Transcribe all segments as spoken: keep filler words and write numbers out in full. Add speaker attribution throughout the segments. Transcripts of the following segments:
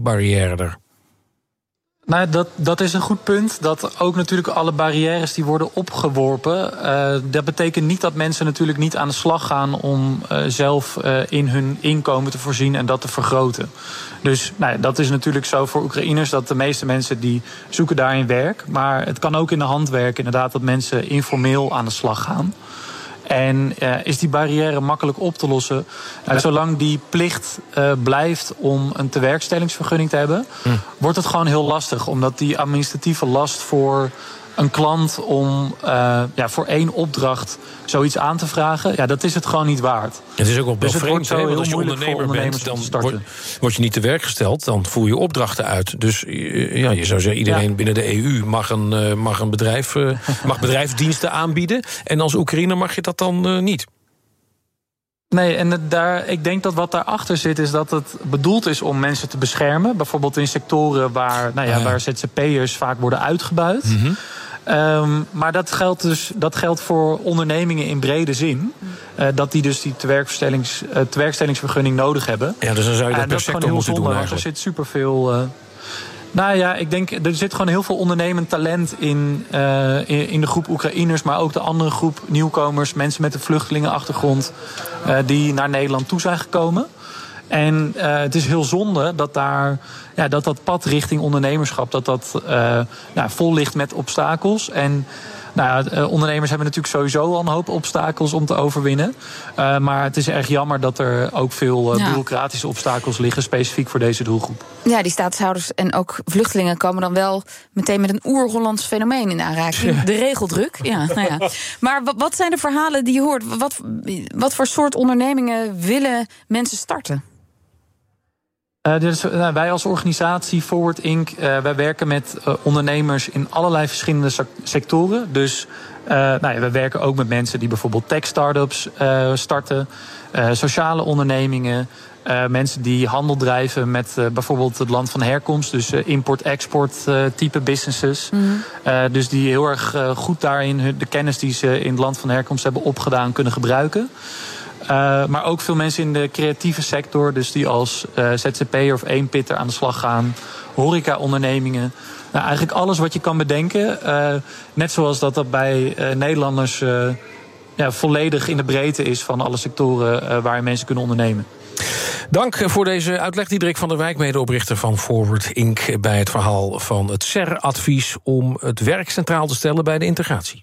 Speaker 1: barrière er?
Speaker 2: Nou, dat, dat is een goed punt. Dat ook natuurlijk alle barrières die worden opgeworpen. Uh, dat betekent niet dat mensen natuurlijk niet aan de slag gaan om uh, zelf uh, in hun inkomen te voorzien en dat te vergroten. Dus nou, dat is natuurlijk zo voor Oekraïners, dat de meeste mensen die zoeken daarin werk. Maar het kan ook in de hand werken, inderdaad, dat mensen informeel aan de slag gaan. En uh, is die barrière makkelijk op te lossen? Nou, zolang die plicht uh, blijft om een tewerkstellingsvergunning te hebben, hm. wordt het gewoon heel lastig. Omdat die administratieve last voor een klant om uh, ja, voor één opdracht zoiets aan te vragen, ja, dat is het gewoon niet waard.
Speaker 1: Het is ook wel
Speaker 2: dus
Speaker 1: vreemd, hè, want als je ondernemer bent, dan word, word je niet te werk gesteld, dan voer je opdrachten uit. Dus ja, je zou zeggen, iedereen ja. binnen de E U mag een, uh, mag een bedrijf, uh, mag bedrijfsdiensten aanbieden. En als Oekraïner mag je dat dan uh, niet.
Speaker 2: Nee, en het daar, ik denk dat wat daarachter zit is dat het bedoeld is om mensen te beschermen. Bijvoorbeeld in sectoren waar, nou ja, ah, ja. waar Z Z P'ers vaak worden uitgebuit. Mm-hmm. Um, maar dat geldt dus dat geldt voor ondernemingen in brede zin. Uh, dat die dus die tewerkstellings, uh, tewerkstellingsvergunning nodig hebben.
Speaker 1: Ja, dus dan zou je dat uh, per sector moeten doen eigenlijk.
Speaker 2: Er zit superveel. Uh, Nou ja, ik denk, er zit gewoon heel veel ondernemend talent in, uh, in, in de groep Oekraïners, maar ook de andere groep nieuwkomers, mensen met een vluchtelingenachtergrond, uh, die naar Nederland toe zijn gekomen. En uh, het is heel zonde dat daar, ja, dat, dat pad richting ondernemerschap, dat dat uh, nou, vol ligt met obstakels. En nou ja, ondernemers hebben natuurlijk sowieso al een hoop obstakels om te overwinnen. Uh, maar het is erg jammer dat er ook veel uh, ja. bureaucratische obstakels liggen, specifiek voor deze doelgroep.
Speaker 3: Ja, die statushouders en ook vluchtelingen komen dan wel meteen met een oer-Hollands fenomeen in aanraking. De regeldruk. Ja, nou ja. Maar wat zijn de verhalen die je hoort? Wat, wat voor soort ondernemingen willen mensen starten?
Speaker 2: Uh, dus, uh, wij als organisatie Forward Incorporated. Uh, wij werken met uh, ondernemers in allerlei verschillende sectoren. Dus uh, nou ja, wij werken ook met mensen die bijvoorbeeld tech-startups uh, starten. Uh, sociale ondernemingen. Uh, mensen die handel drijven met uh, bijvoorbeeld het land van herkomst. Dus uh, import-export uh, type businesses. Mm-hmm. Uh, dus die heel erg uh, goed daarin hun, de kennis die ze in het land van herkomst hebben opgedaan kunnen gebruiken. Uh, maar ook veel mensen in de creatieve sector, dus die als uh, Z Z P'er of eenpitter aan de slag gaan. Horeca-ondernemingen. Nou, eigenlijk alles wat je kan bedenken. Uh, net zoals dat dat bij uh, Nederlanders uh, ja, volledig in de breedte is van alle sectoren uh, waar mensen kunnen ondernemen.
Speaker 1: Dank voor deze uitleg, Diederik van der Wijk, medeoprichter van Forward Incorporated, bij het verhaal van het S E R-advies om het werk centraal te stellen bij de integratie.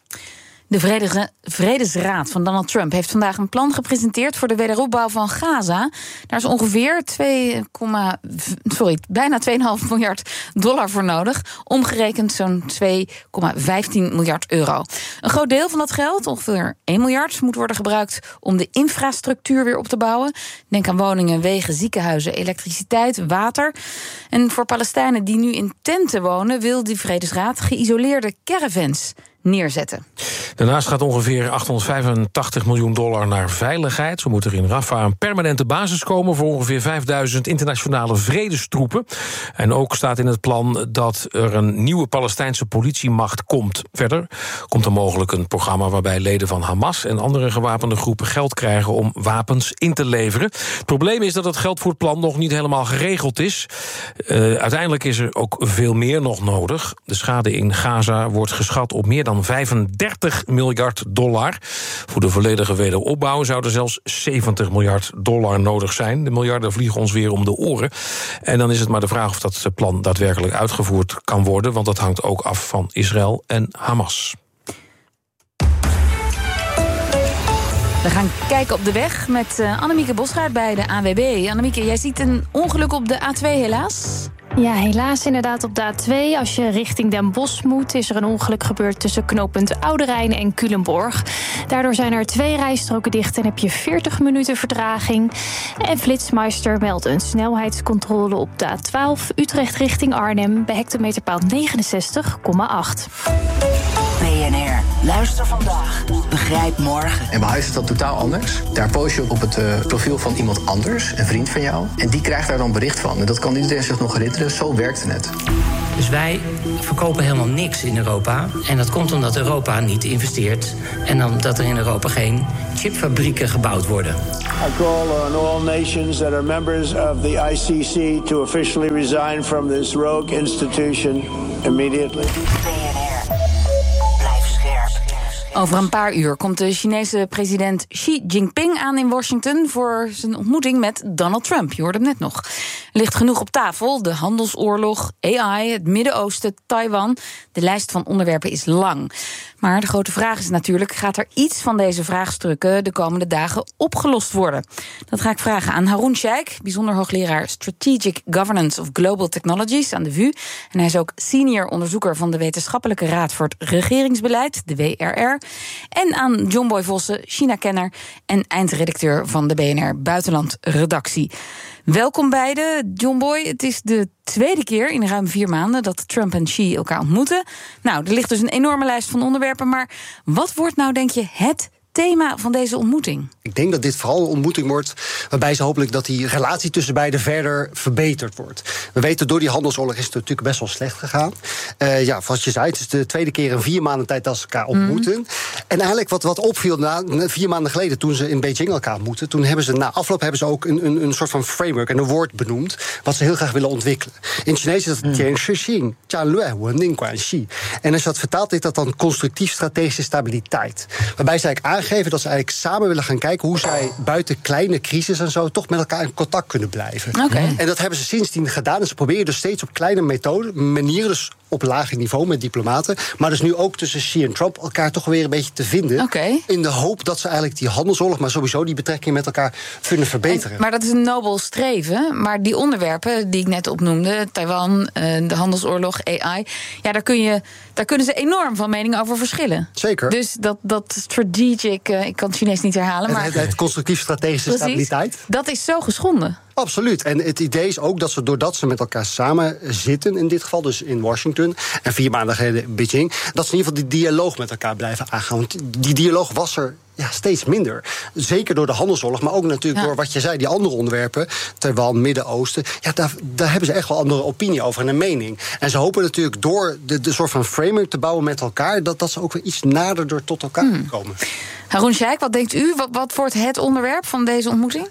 Speaker 3: De Vredesraad van Donald Trump heeft vandaag een plan gepresenteerd voor de wederopbouw van Gaza. Daar is ongeveer twee, sorry, bijna twee komma vijf miljard dollar voor nodig. Omgerekend zo'n twee komma vijftien miljard euro. Een groot deel van dat geld, ongeveer één miljard, moet worden gebruikt om de infrastructuur weer op te bouwen. Denk aan woningen, wegen, ziekenhuizen, elektriciteit, water. En voor Palestijnen die nu in tenten wonen, wil die Vredesraad geïsoleerde caravans neerzetten.
Speaker 1: Daarnaast gaat ongeveer achthonderdvijfentachtig miljoen dollar naar veiligheid. Zo moet er in Rafah een permanente basis komen voor ongeveer vijfduizend internationale vredestroepen. En ook staat in het plan dat er een nieuwe Palestijnse politiemacht komt. Verder komt er mogelijk een programma waarbij leden van Hamas en andere gewapende groepen geld krijgen om wapens in te leveren. Het probleem is dat het geld voor het plan nog niet helemaal geregeld is. Uh, uiteindelijk is er ook veel meer nog nodig. De schade in Gaza wordt geschat op meer dan vijfendertig miljard dollar. Voor de volledige wederopbouw zouden zelfs zeventig miljard dollar nodig zijn. De miljarden vliegen ons weer om de oren. En dan is het maar de vraag of dat plan daadwerkelijk uitgevoerd kan worden, want dat hangt ook af van Israël en Hamas.
Speaker 3: We gaan kijken op de weg met uh, Annemieke Bosgaard bij de A N W B. Annemieke, jij ziet een ongeluk op de A twee helaas.
Speaker 4: Ja, helaas inderdaad op de A twee. Als je richting Den Bosch moet, is er een ongeluk gebeurd tussen knooppunt Oude Rijn en Culemborg. Daardoor zijn er twee rijstroken dicht en heb je veertig minuten vertraging. En Flitsmeister meldt een snelheidscontrole op de A twaalf Utrecht richting Arnhem bij hectometerpaal negenenzestig komma acht.
Speaker 5: B N R, luister vandaag, begrijp morgen.
Speaker 6: En bij huis is dat totaal anders. Daar post je op het uh, profiel van iemand anders, een vriend van jou. En die krijgt daar dan bericht van. En dat kan iedereen zich nog herinneren, zo werkt het.
Speaker 7: Dus wij verkopen helemaal niks in Europa. En dat komt omdat Europa niet investeert. En omdat er in Europa geen chipfabrieken gebouwd worden.
Speaker 8: I call on all nations that are members of the I C C to officially resign from this rogue institution immediately.
Speaker 3: Over een paar uur komt de Chinese president Xi Jinping aan in Washington voor zijn ontmoeting met Donald Trump. Je hoorde hem net nog. Er ligt genoeg op tafel. De handelsoorlog, A I, het Midden-Oosten, Taiwan. De lijst van onderwerpen is lang. Maar de grote vraag is natuurlijk, gaat er iets van deze vraagstukken de komende dagen opgelost worden? Dat ga ik vragen aan Haroon Sheikh, bijzonder hoogleraar Strategic Governance of Global Technologies aan de V U. En hij is ook senior onderzoeker van de Wetenschappelijke Raad voor het Regeringsbeleid, de W R R. En aan John Boy Vossen, China-kenner en eindredacteur van de B N R Buitenland-redactie. Welkom beiden, John Boy. Het is de tweede keer in ruim vier maanden dat Trump en Xi elkaar ontmoeten. Nou, er ligt dus een enorme lijst van onderwerpen, maar wat wordt nou, denk je, het thema van deze ontmoeting?
Speaker 9: Ik denk dat dit vooral een ontmoeting wordt waarbij ze hopelijk dat die relatie tussen beiden verder verbeterd wordt. We weten, door die handelsoorlog is het natuurlijk best wel slecht gegaan. Uh, ja, zoals je zei, het is de tweede keer in vier maanden tijd dat ze elkaar ontmoeten. Mm. En eigenlijk wat, wat opviel, na, vier maanden geleden toen ze in Beijing elkaar ontmoeten, toen hebben ze na afloop hebben ze ook een, een, een soort van framework en een woord benoemd wat ze heel graag willen ontwikkelen. In het Chinees is dat Tianshixing, Jianlue, Wenning Guanxi. En als je dat vertaalt, is dat dan constructief strategische stabiliteit. Waarbij ze eigenlijk aangeven dat ze eigenlijk samen willen gaan kijken hoe zij buiten kleine crisis en zo toch met elkaar in contact kunnen blijven.
Speaker 3: Okay.
Speaker 9: En dat hebben ze sindsdien gedaan. En ze proberen dus steeds op kleine methoden, manieren, dus op lager niveau met diplomaten, maar dus nu ook tussen Xi en Trump elkaar toch weer een beetje te vinden.
Speaker 3: Okay.
Speaker 9: In de hoop dat ze eigenlijk die handelsoorlog, maar sowieso die betrekking met elkaar kunnen verbeteren.
Speaker 3: En, maar dat is een nobel streven. Maar die onderwerpen die ik net opnoemde, Taiwan, de handelsoorlog, A I, ja, daar, kun je, daar kunnen ze enorm van mening over verschillen.
Speaker 9: Zeker.
Speaker 3: Dus dat, dat strategic, uh, ik kan het Chinees niet herhalen, maar
Speaker 9: het, het constructief strategische
Speaker 3: precies,
Speaker 9: stabiliteit.
Speaker 3: Dat is zo geschonden.
Speaker 9: Absoluut. En het idee is ook dat ze, doordat ze met elkaar samen zitten, in dit geval dus in Washington, en vier maanden geleden in Beijing, dat ze in ieder geval die dialoog met elkaar blijven aangaan. Want die dialoog was er ja, steeds minder. Zeker door de handelsoorlog, maar ook natuurlijk ja. door wat je zei, die andere onderwerpen, Taiwan, Midden-Oosten. Ja, daar, daar hebben ze echt wel andere opinie over en een mening. En ze hopen natuurlijk door de, de soort van framework te bouwen met elkaar, dat, dat ze ook weer iets nader tot elkaar hmm. komen.
Speaker 3: Haroon Sheikh, wat denkt u? Wat, wat wordt het onderwerp van deze ontmoeting?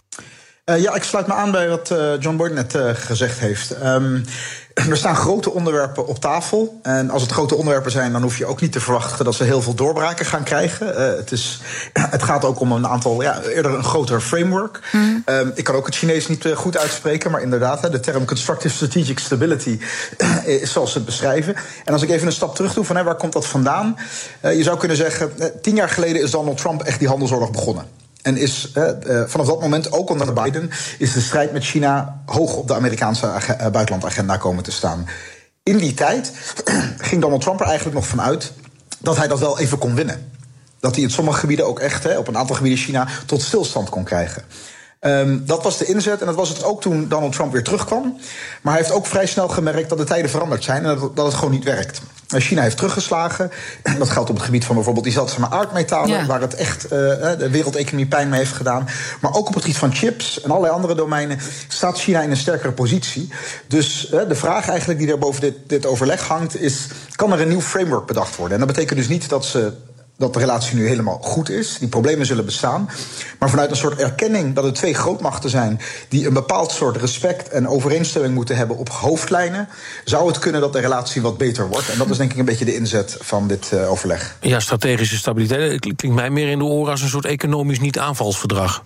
Speaker 10: Uh, ja, ik sluit me aan bij wat uh, John Boy net uh, gezegd heeft. Um, er staan grote onderwerpen op tafel. En als het grote onderwerpen zijn, dan hoef je ook niet te verwachten dat ze heel veel doorbraken gaan krijgen. Uh, het, is, het gaat ook om een aantal, ja, eerder een groter framework. Mm. Um, ik kan ook het Chinees niet uh, goed uitspreken, maar inderdaad, hè, de term Constructive Strategic Stability uh, is zoals ze het beschrijven. En als ik even een stap terug doe van hè, waar komt dat vandaan? Uh, je zou kunnen zeggen, uh, tien jaar geleden is Donald Trump echt die handelsoorlog begonnen. En is uh, vanaf dat moment, ook onder Biden, is de strijd met China hoog op de Amerikaanse ag- uh, buitenlandagenda komen te staan. In die tijd ging Donald Trump er eigenlijk nog van uit dat hij dat wel even kon winnen. Dat hij in sommige gebieden ook echt, hè, op een aantal gebieden China, tot stilstand kon krijgen. Um, dat was de inzet en dat was het ook toen Donald Trump weer terugkwam. Maar hij heeft ook vrij snel gemerkt dat de tijden veranderd zijn en dat, dat het gewoon niet werkt. China heeft teruggeslagen. Dat geldt op het gebied van bijvoorbeeld die zeldzame aardmetalen, ja. waar het echt uh, de wereldeconomie pijn mee heeft gedaan. Maar ook op het gebied van chips en allerlei andere domeinen staat China in een sterkere positie. Dus uh, de vraag eigenlijk die er boven dit, dit overleg hangt is, kan er een nieuw framework bedacht worden? En dat betekent dus niet dat ze dat de relatie nu helemaal goed is. Die problemen zullen bestaan. Maar vanuit een soort erkenning dat er twee grootmachten zijn die een bepaald soort respect en overeenstemming moeten hebben op hoofdlijnen, zou het kunnen dat de relatie wat beter wordt. En dat is denk ik een beetje de inzet van dit uh, overleg.
Speaker 1: Ja, strategische stabiliteit klinkt mij meer in de oren als een soort economisch niet-aanvalsverdrag.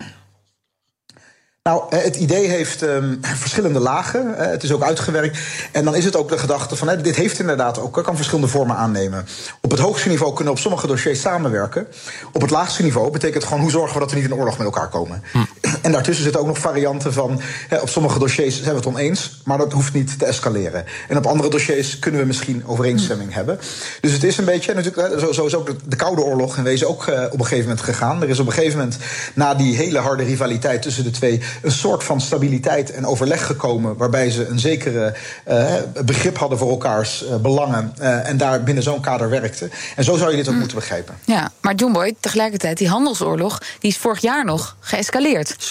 Speaker 10: Nou, het idee heeft um, verschillende lagen. Uh, het is ook uitgewerkt. En dan is het ook de gedachte van, uh, dit heeft inderdaad ook, kan verschillende vormen aannemen. Op het hoogste niveau kunnen we op sommige dossiers samenwerken. Op het laagste niveau betekent het gewoon, hoe zorgen we dat we niet in oorlog met elkaar komen. Hm. En daartussen zitten ook nog varianten van, uh, op sommige dossiers zijn we het oneens, maar dat hoeft niet te escaleren. En op andere dossiers kunnen we misschien overeenstemming hm. hebben. Dus het is een beetje, natuurlijk, uh, zo, zo is ook de, de Koude Oorlog in wezen ook uh, op een gegeven moment gegaan. Er is op een gegeven moment, na die hele harde rivaliteit tussen de twee, een soort van stabiliteit en overleg gekomen, waarbij ze een zekere uh, begrip hadden voor elkaars uh, belangen uh, en daar binnen zo'n kader werkten. En zo zou je dit ook mm. moeten begrijpen.
Speaker 3: Ja, maar John Boy, tegelijkertijd, die handelsoorlog, die is vorig jaar nog geëscaleerd.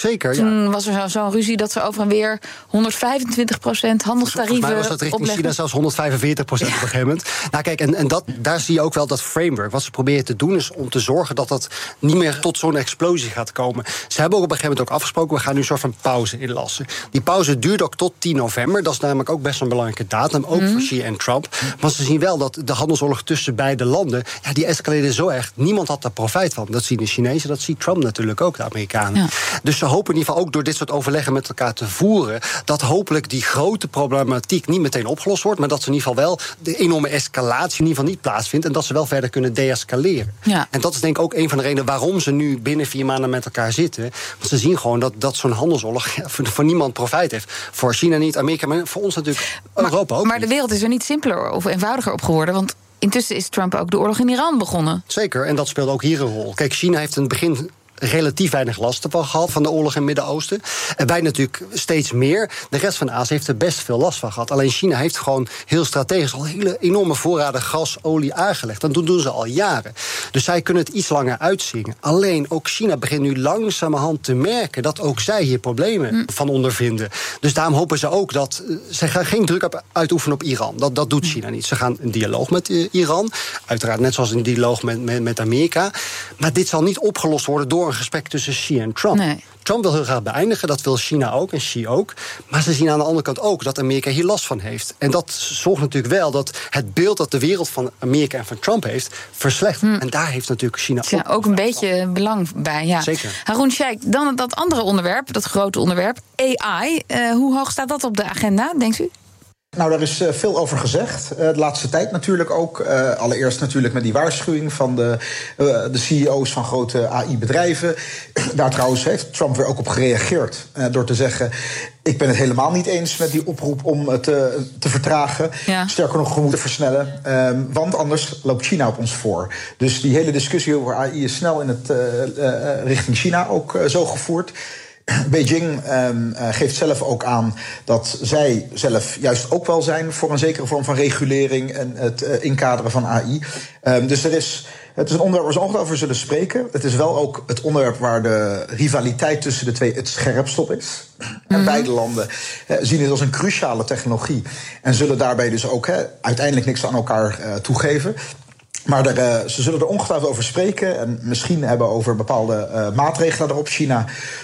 Speaker 9: Zeker, ja.
Speaker 3: Toen was er zo, zo'n ruzie dat ze over en weer honderdvijfentwintig procent handelstarieven
Speaker 9: Volgens mij was dat richting
Speaker 3: opleggen.
Speaker 9: China zelfs honderdvijfenveertig procent ja. op een gegeven moment. Nou kijk, en, en dat, daar zie je ook wel dat framework. Wat ze proberen te doen is om te zorgen dat dat niet meer tot zo'n explosie gaat komen. Ze hebben ook op een gegeven moment ook afgesproken, we gaan nu een soort van pauze inlassen. Die pauze duurt ook tot tien november. Dat is namelijk ook best een belangrijke datum, ook mm. voor Xi en Trump. Want ze zien wel dat de handelsoorlog tussen beide landen, ja, die escaleerde zo erg. Niemand had daar profijt van. Dat zien de Chinezen, dat ziet Trump natuurlijk ook, de Amerikanen. Ja. Dus ze hopen in ieder geval ook door dit soort overleggen met elkaar te voeren, dat hopelijk die grote problematiek niet meteen opgelost wordt, maar dat ze in ieder geval wel de enorme escalatie in ieder geval niet plaatsvindt en dat ze wel verder kunnen deescaleren. Ja. En dat is denk ik ook een van de redenen waarom ze nu binnen vier maanden met elkaar zitten. Want ze zien gewoon dat, dat zo'n handelsoorlog ja, voor, voor niemand profijt heeft. Voor China niet, Amerika, maar voor ons natuurlijk
Speaker 3: maar,
Speaker 9: Europa ook.
Speaker 3: Maar niet. De wereld is er niet simpeler of eenvoudiger op geworden, want intussen is Trump ook de oorlog in Iran begonnen.
Speaker 9: Zeker, en dat speelt ook hier een rol. Kijk, China heeft in het begin relatief weinig last van gehad van de oorlog in het Midden-Oosten. En wij natuurlijk steeds meer. De rest van Azië heeft er best veel last van gehad. Alleen China heeft gewoon heel strategisch al hele enorme voorraden gas, olie aangelegd. Dat doen ze al jaren. Dus zij kunnen het iets langer uitzingen. Alleen ook China begint nu langzamerhand te merken dat ook zij hier problemen mm. van ondervinden. Dus daarom hopen ze ook dat ze gaan geen druk op uitoefenen op Iran. Dat, dat doet China niet. Ze gaan een dialoog met uh, Iran. Uiteraard net zoals een dialoog met, met, met Amerika. Maar dit zal niet opgelost worden door een gesprek tussen Xi en Trump. Nee. Trump wil heel graag beëindigen, dat wil China ook en Xi ook. Maar ze zien aan de andere kant ook dat Amerika hier last van heeft. En dat zorgt natuurlijk wel dat het beeld dat de wereld van Amerika en van Trump heeft verslechtert. Hm. En daar heeft natuurlijk China
Speaker 3: ja,
Speaker 9: ook,
Speaker 3: ook een beetje belang bij. Ja.
Speaker 9: Zeker.
Speaker 3: Haroon Sheikh, dan dat andere onderwerp, dat grote onderwerp, A I. Uh, hoe hoog staat dat op de agenda, denkt u?
Speaker 10: Nou, daar is uh, veel over gezegd. Uh, de laatste tijd natuurlijk ook. Uh, allereerst natuurlijk met die waarschuwing van de, uh, de C E O's van grote A I-bedrijven. Daar trouwens heeft Trump weer ook op gereageerd. Uh, door te zeggen, ik ben het helemaal niet eens met die oproep om het te, te vertragen. Ja. Sterker nog, we moeten versnellen. Um, want anders loopt China op ons voor. Dus die hele discussie over A I is snel in het, uh, uh, richting China ook uh, zo gevoerd. Beijing um, uh, geeft zelf ook aan dat zij zelf juist ook wel zijn voor een zekere vorm van regulering en het uh, inkaderen van A I. Um, dus er is, het is een onderwerp waar ze ongetwijfeld over zullen spreken. Het is wel ook het onderwerp waar de rivaliteit tussen de twee het scherpst op is. Mm-hmm. En beide landen uh, zien het als een cruciale technologie en zullen daarbij dus ook uh, uiteindelijk niks aan elkaar uh, toegeven. Maar er, uh, ze zullen er ongetwijfeld over spreken en misschien hebben over bepaalde uh, maatregelen daarop. China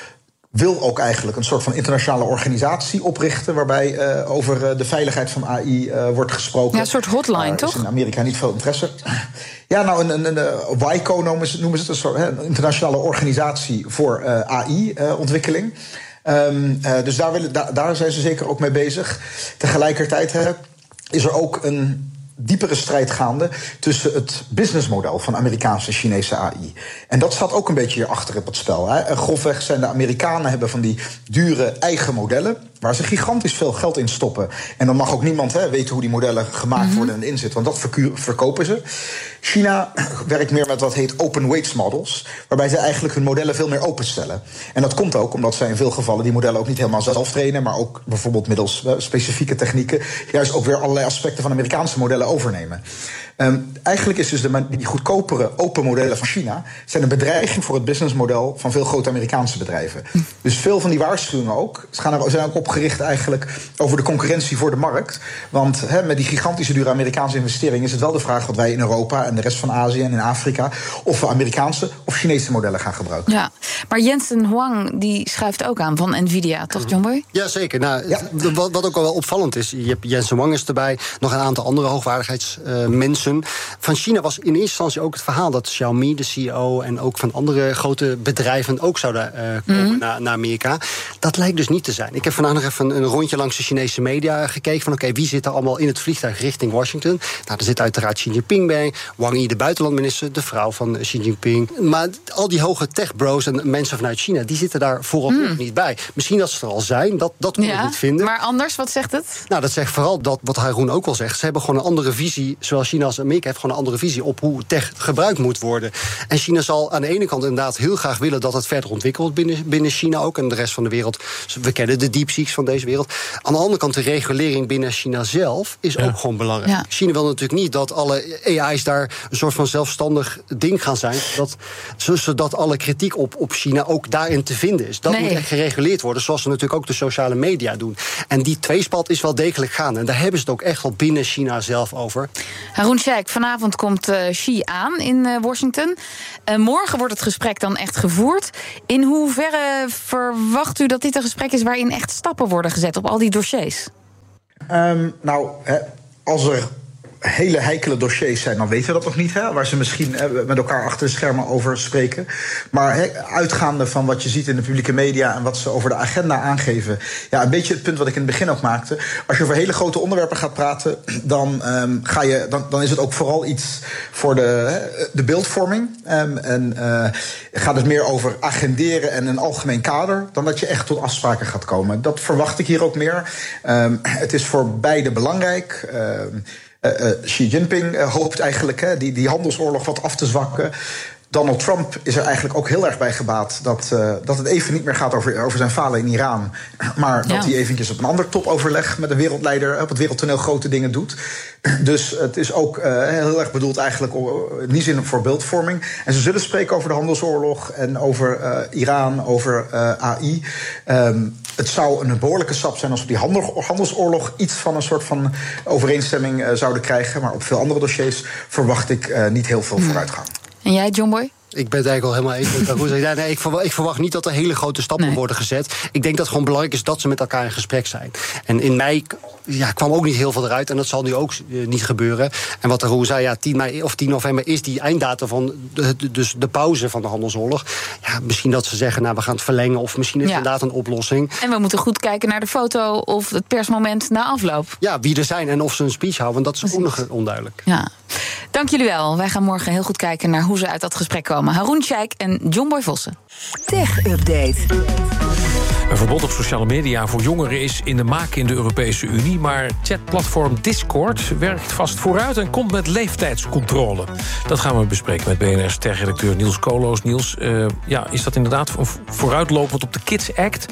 Speaker 10: wil ook eigenlijk een soort van internationale organisatie oprichten waarbij uh, over uh, de veiligheid van A I uh, wordt gesproken.
Speaker 3: Ja, een soort hotline, uh,
Speaker 10: toch?
Speaker 3: Is
Speaker 10: in Amerika niet veel interesse. Ja, nou, een, een, een W I C O noemen ze, noemen ze het, een soort hè, een internationale organisatie voor uh, A I-ontwikkeling. Uh, um, uh, dus daar, willen, da, daar zijn ze zeker ook mee bezig. Tegelijkertijd hè, is er ook een diepere strijd gaande tussen het businessmodel van Amerikaanse en Chinese A I. En dat staat ook een beetje hier achter op het spel. Hè. Grofweg zijn de Amerikanen hebben van die dure eigen modellen waar ze gigantisch veel geld in stoppen. En dan mag ook niemand hè, weten hoe die modellen gemaakt mm-hmm. worden en inzitten, want dat verku- verkopen ze. China werkt meer met wat heet open weights models, waarbij ze eigenlijk hun modellen veel meer openstellen. En dat komt ook omdat zij in veel gevallen die modellen ook niet helemaal zelf trainen, maar ook bijvoorbeeld middels uh, specifieke technieken juist ook weer allerlei aspecten van Amerikaanse modellen overnemen. Um, eigenlijk is dus de, die goedkopere open modellen van China zijn een bedreiging voor het businessmodel van veel grote Amerikaanse bedrijven. Dus veel van die waarschuwingen ook gaan er, zijn ook opgericht eigenlijk over de concurrentie voor de markt. Want he, met die gigantische dure Amerikaanse investeringen is het wel de vraag wat wij in Europa en de rest van Azië en in Afrika of we Amerikaanse of Chinese modellen gaan gebruiken.
Speaker 3: Ja, maar Jensen Huang die schuift ook aan van Nvidia, toch John Boy?
Speaker 9: Ja, zeker. Nou, ja. Wat, wat ook al wel opvallend is, je hebt Jensen Huang is erbij, nog een aantal andere hoogwaardigheidsmensen. Uh, Van China was in eerste instantie ook het verhaal dat Xiaomi, de C E O, en ook van andere grote bedrijven ook zouden uh, komen mm-hmm. naar, naar Amerika. Dat lijkt dus niet te zijn. Ik heb vandaag nog even een rondje langs de Chinese media gekeken van oké, okay, wie zit er allemaal in het vliegtuig richting Washington? Nou, er zit uiteraard Xi Jinping bij, Wang Yi, de buitenlandminister, de vrouw van Xi Jinping. Maar al die hoge tech-bros en mensen vanuit China, die zitten daar vooralsnog mm. niet bij. Misschien dat ze er al zijn, dat, dat kon
Speaker 3: ja,
Speaker 9: ik niet vinden.
Speaker 3: Maar anders, wat zegt het?
Speaker 9: Nou, dat zegt vooral dat wat Haroon ook al zegt. Ze hebben gewoon een andere visie, zowel China als Amerika heeft gewoon een andere visie op hoe tech gebruikt moet worden. En China zal aan de ene kant inderdaad heel graag willen dat het verder ontwikkeld wordt binnen, binnen China ook en de rest van de wereld. We kennen de DeepSeek DeepSeeks van deze wereld. Aan de andere kant, de regulering binnen China zelf is ja. ook gewoon belangrijk. Ja. China wil natuurlijk niet dat alle A I's daar een soort van zelfstandig ding gaan zijn, dat, zodat alle kritiek op, op China ook daarin te vinden is. Dat nee. moet echt gereguleerd worden, zoals ze natuurlijk ook de sociale media doen. En die tweespalt is wel degelijk gaande. En daar hebben ze het ook echt wel binnen China zelf over.
Speaker 3: Haroon Sheikh, vanavond komt uh, Xi aan in uh, Washington. Uh, morgen wordt het gesprek dan echt gevoerd. In hoeverre verwacht u dat dit een gesprek is waarin echt stappen worden gezet op al die dossiers?
Speaker 10: Um, nou, hè, als er hele heikele dossiers zijn, dan weten we dat nog niet, hè, waar ze misschien hè, met elkaar achter de schermen over spreken. Maar hè, uitgaande van wat je ziet in de publieke media en wat ze over de agenda aangeven, ja, een beetje het punt wat ik in het begin ook maakte. Als je over hele grote onderwerpen gaat praten, dan, um, ga je, dan, dan is het ook vooral iets voor de, de beeldvorming. Um, en uh, gaat het meer over agenderen en een algemeen kader, dan dat je echt tot afspraken gaat komen. Dat verwacht ik hier ook meer. Um, het is voor beide belangrijk. Um, Uh, uh, Xi Jinping uh, hoopt eigenlijk uh, die, die handelsoorlog wat af te zwakken. Donald Trump is er eigenlijk ook heel erg bij gebaat dat, uh, dat het even niet meer gaat over, over zijn falen in Iran. Maar dat ja. hij eventjes op een ander topoverleg met een wereldleider op het wereldtoneel grote dingen doet. Dus het is ook uh, heel erg bedoeld eigenlijk in die zin voor beeldvorming. En ze zullen spreken over de handelsoorlog en over uh, Iran, over uh, A I. Um, het zou een behoorlijke stap zijn als we die handel, handelsoorlog iets van een soort van overeenstemming uh, zouden krijgen. Maar op veel andere dossiers verwacht ik uh, niet heel veel vooruitgang.
Speaker 3: En jij, John Boy?
Speaker 9: Ik ben het eigenlijk al helemaal eens met Caruso. Ja, nee, ik, verwacht, ik verwacht niet dat er hele grote stappen nee. worden gezet. Ik denk dat het gewoon belangrijk is dat ze met elkaar in gesprek zijn. En in mei ja, kwam ook niet heel veel eruit. En dat zal nu ook uh, niet gebeuren. En wat Caruso zei, ja, tien mei of tien november is die einddatum van de, de, dus de pauze van de handelsoorlog. Ja, misschien dat ze zeggen, nou, we gaan het verlengen. Of misschien is het ja. inderdaad een oplossing.
Speaker 3: En we moeten goed kijken naar de foto of het persmoment na afloop.
Speaker 9: Ja, wie er zijn en of ze een speech houden. Want dat is Precies. ook nog onduidelijk.
Speaker 3: Ja. Dank jullie wel. Wij gaan morgen heel goed kijken naar hoe ze uit dat gesprek komen. Haroon Sheikh en John Boy Vossen.
Speaker 5: Tech Update.
Speaker 1: Een verbod op sociale media voor jongeren is in de maak in de Europese Unie. Maar chatplatform Discord werkt vast vooruit en komt met leeftijdscontrole. Dat gaan we bespreken met B N R's tech-redacteur Niels Koolhoos. Niels, uh, ja, is dat inderdaad vooruitlopend op de Kids Act?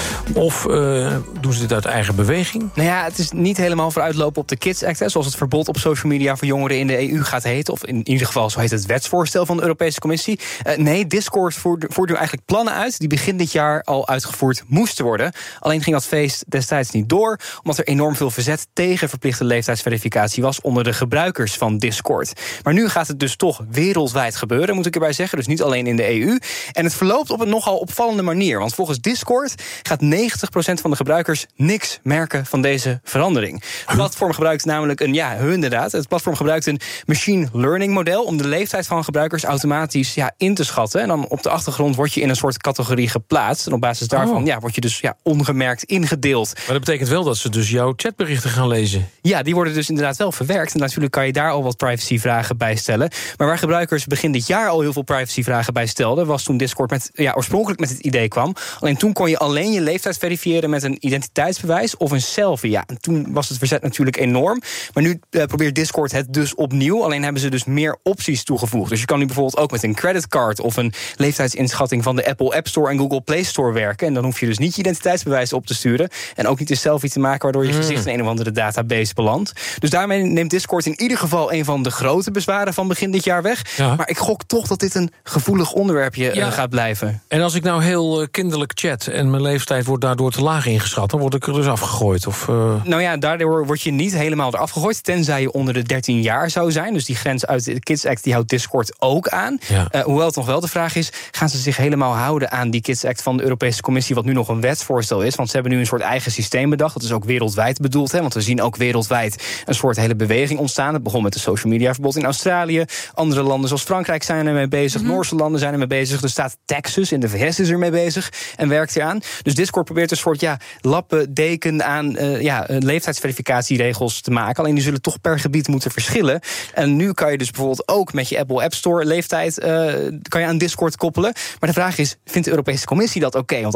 Speaker 1: Of uh, doen ze dit uit eigen beweging?
Speaker 11: Nou ja, het is niet helemaal vooruitlopen op de Kids Act, hè, zoals het verbod op social media voor jongeren in de E U gaat heten. Of in ieder geval, zo heet het wetsvoorstel van de Europese Commissie. Uh, nee, Discord voert, voert nu eigenlijk plannen uit die begin dit jaar al uitgevoerd moesten worden. Alleen ging dat feest destijds niet door, omdat er enorm veel verzet tegen verplichte leeftijdsverificatie was onder de gebruikers van Discord. Maar nu gaat het dus toch wereldwijd gebeuren, moet ik erbij zeggen. Dus niet alleen in de E U. En het verloopt op een nogal opvallende manier. Want volgens Discord gaat negentig procent van de gebruikers niks merken van deze verandering. Het platform gebruikt namelijk een, ja, inderdaad, het platform gebruikt een machine learning model om de leeftijd van gebruikers automatisch ja, in te schatten. En dan op de achtergrond word je in een soort categorie geplaatst. En op basis daarvan oh. ja, word je dus ja, ongemerkt ingedeeld.
Speaker 1: Maar dat betekent wel dat ze dus jouw chatberichten gaan lezen.
Speaker 11: Ja, die worden dus inderdaad wel verwerkt. En natuurlijk kan je daar al wat privacyvragen bij stellen. Maar waar gebruikers begin dit jaar al heel veel privacyvragen bij stelden, was toen Discord met, ja, oorspronkelijk met het idee kwam. Alleen toen kon je alleen je leeftijd verifiëren met een identiteitsbewijs of een selfie. Ja, en toen was het verzet natuurlijk enorm. Maar nu uh, probeert Discord het dus opnieuw. Alleen hebben ze dus meer opties toegevoegd. Dus je kan nu bijvoorbeeld ook met een creditcard of een leeftijdsinschatting van de Apple App Store en Google Play Store werken. En dan hoef je dus niet je identiteitsbewijs op te sturen en ook niet een selfie te maken waardoor je mm. gezicht in een of andere database belandt. Dus daarmee neemt Discord in ieder geval een van de grote bezwaren van begin dit jaar weg. Ja. Maar ik gok toch dat dit een gevoelig onderwerpje ja. gaat blijven.
Speaker 1: En als ik nou heel uh, kinderlijk chat en mijn leeftijd wordt daardoor te laag ingeschat, dan word ik er dus afgegooid? Of, uh...
Speaker 11: Nou ja, daardoor word je niet helemaal eraf gegooid, tenzij je onder de dertien jaar zou zijn. Dus die grens uit de Kids Act die houdt Discord ook aan. Ja. Uh, hoewel het nog wel de vraag is, gaan ze zich helemaal houden aan die Kids Act van de Europese Commissie, wat nu nog een wetsvoorstel is? Want ze hebben nu een soort eigen systeem bedacht. Dat is ook wereldwijd bedoeld, hè? Want we zien ook wereldwijd een soort hele beweging ontstaan. Het begon met de social media verbod in Australië. Andere landen zoals Frankrijk zijn ermee bezig. Mm-hmm. Noorse landen zijn ermee bezig. De staat Texas in de V S is ermee bezig en werkt eraan. Dus Discord probeert een soort ja, lappen, deken aan uh, ja, leeftijdsverificatieregels te maken. Alleen die zullen toch per gebied moeten verschillen. En nu kan je dus bijvoorbeeld ook met je Apple App Store leeftijd uh, kan je aan Discord koppelen. Maar de vraag is, vindt de Europese Commissie dat oké? Okay? Want als ah, we het ja.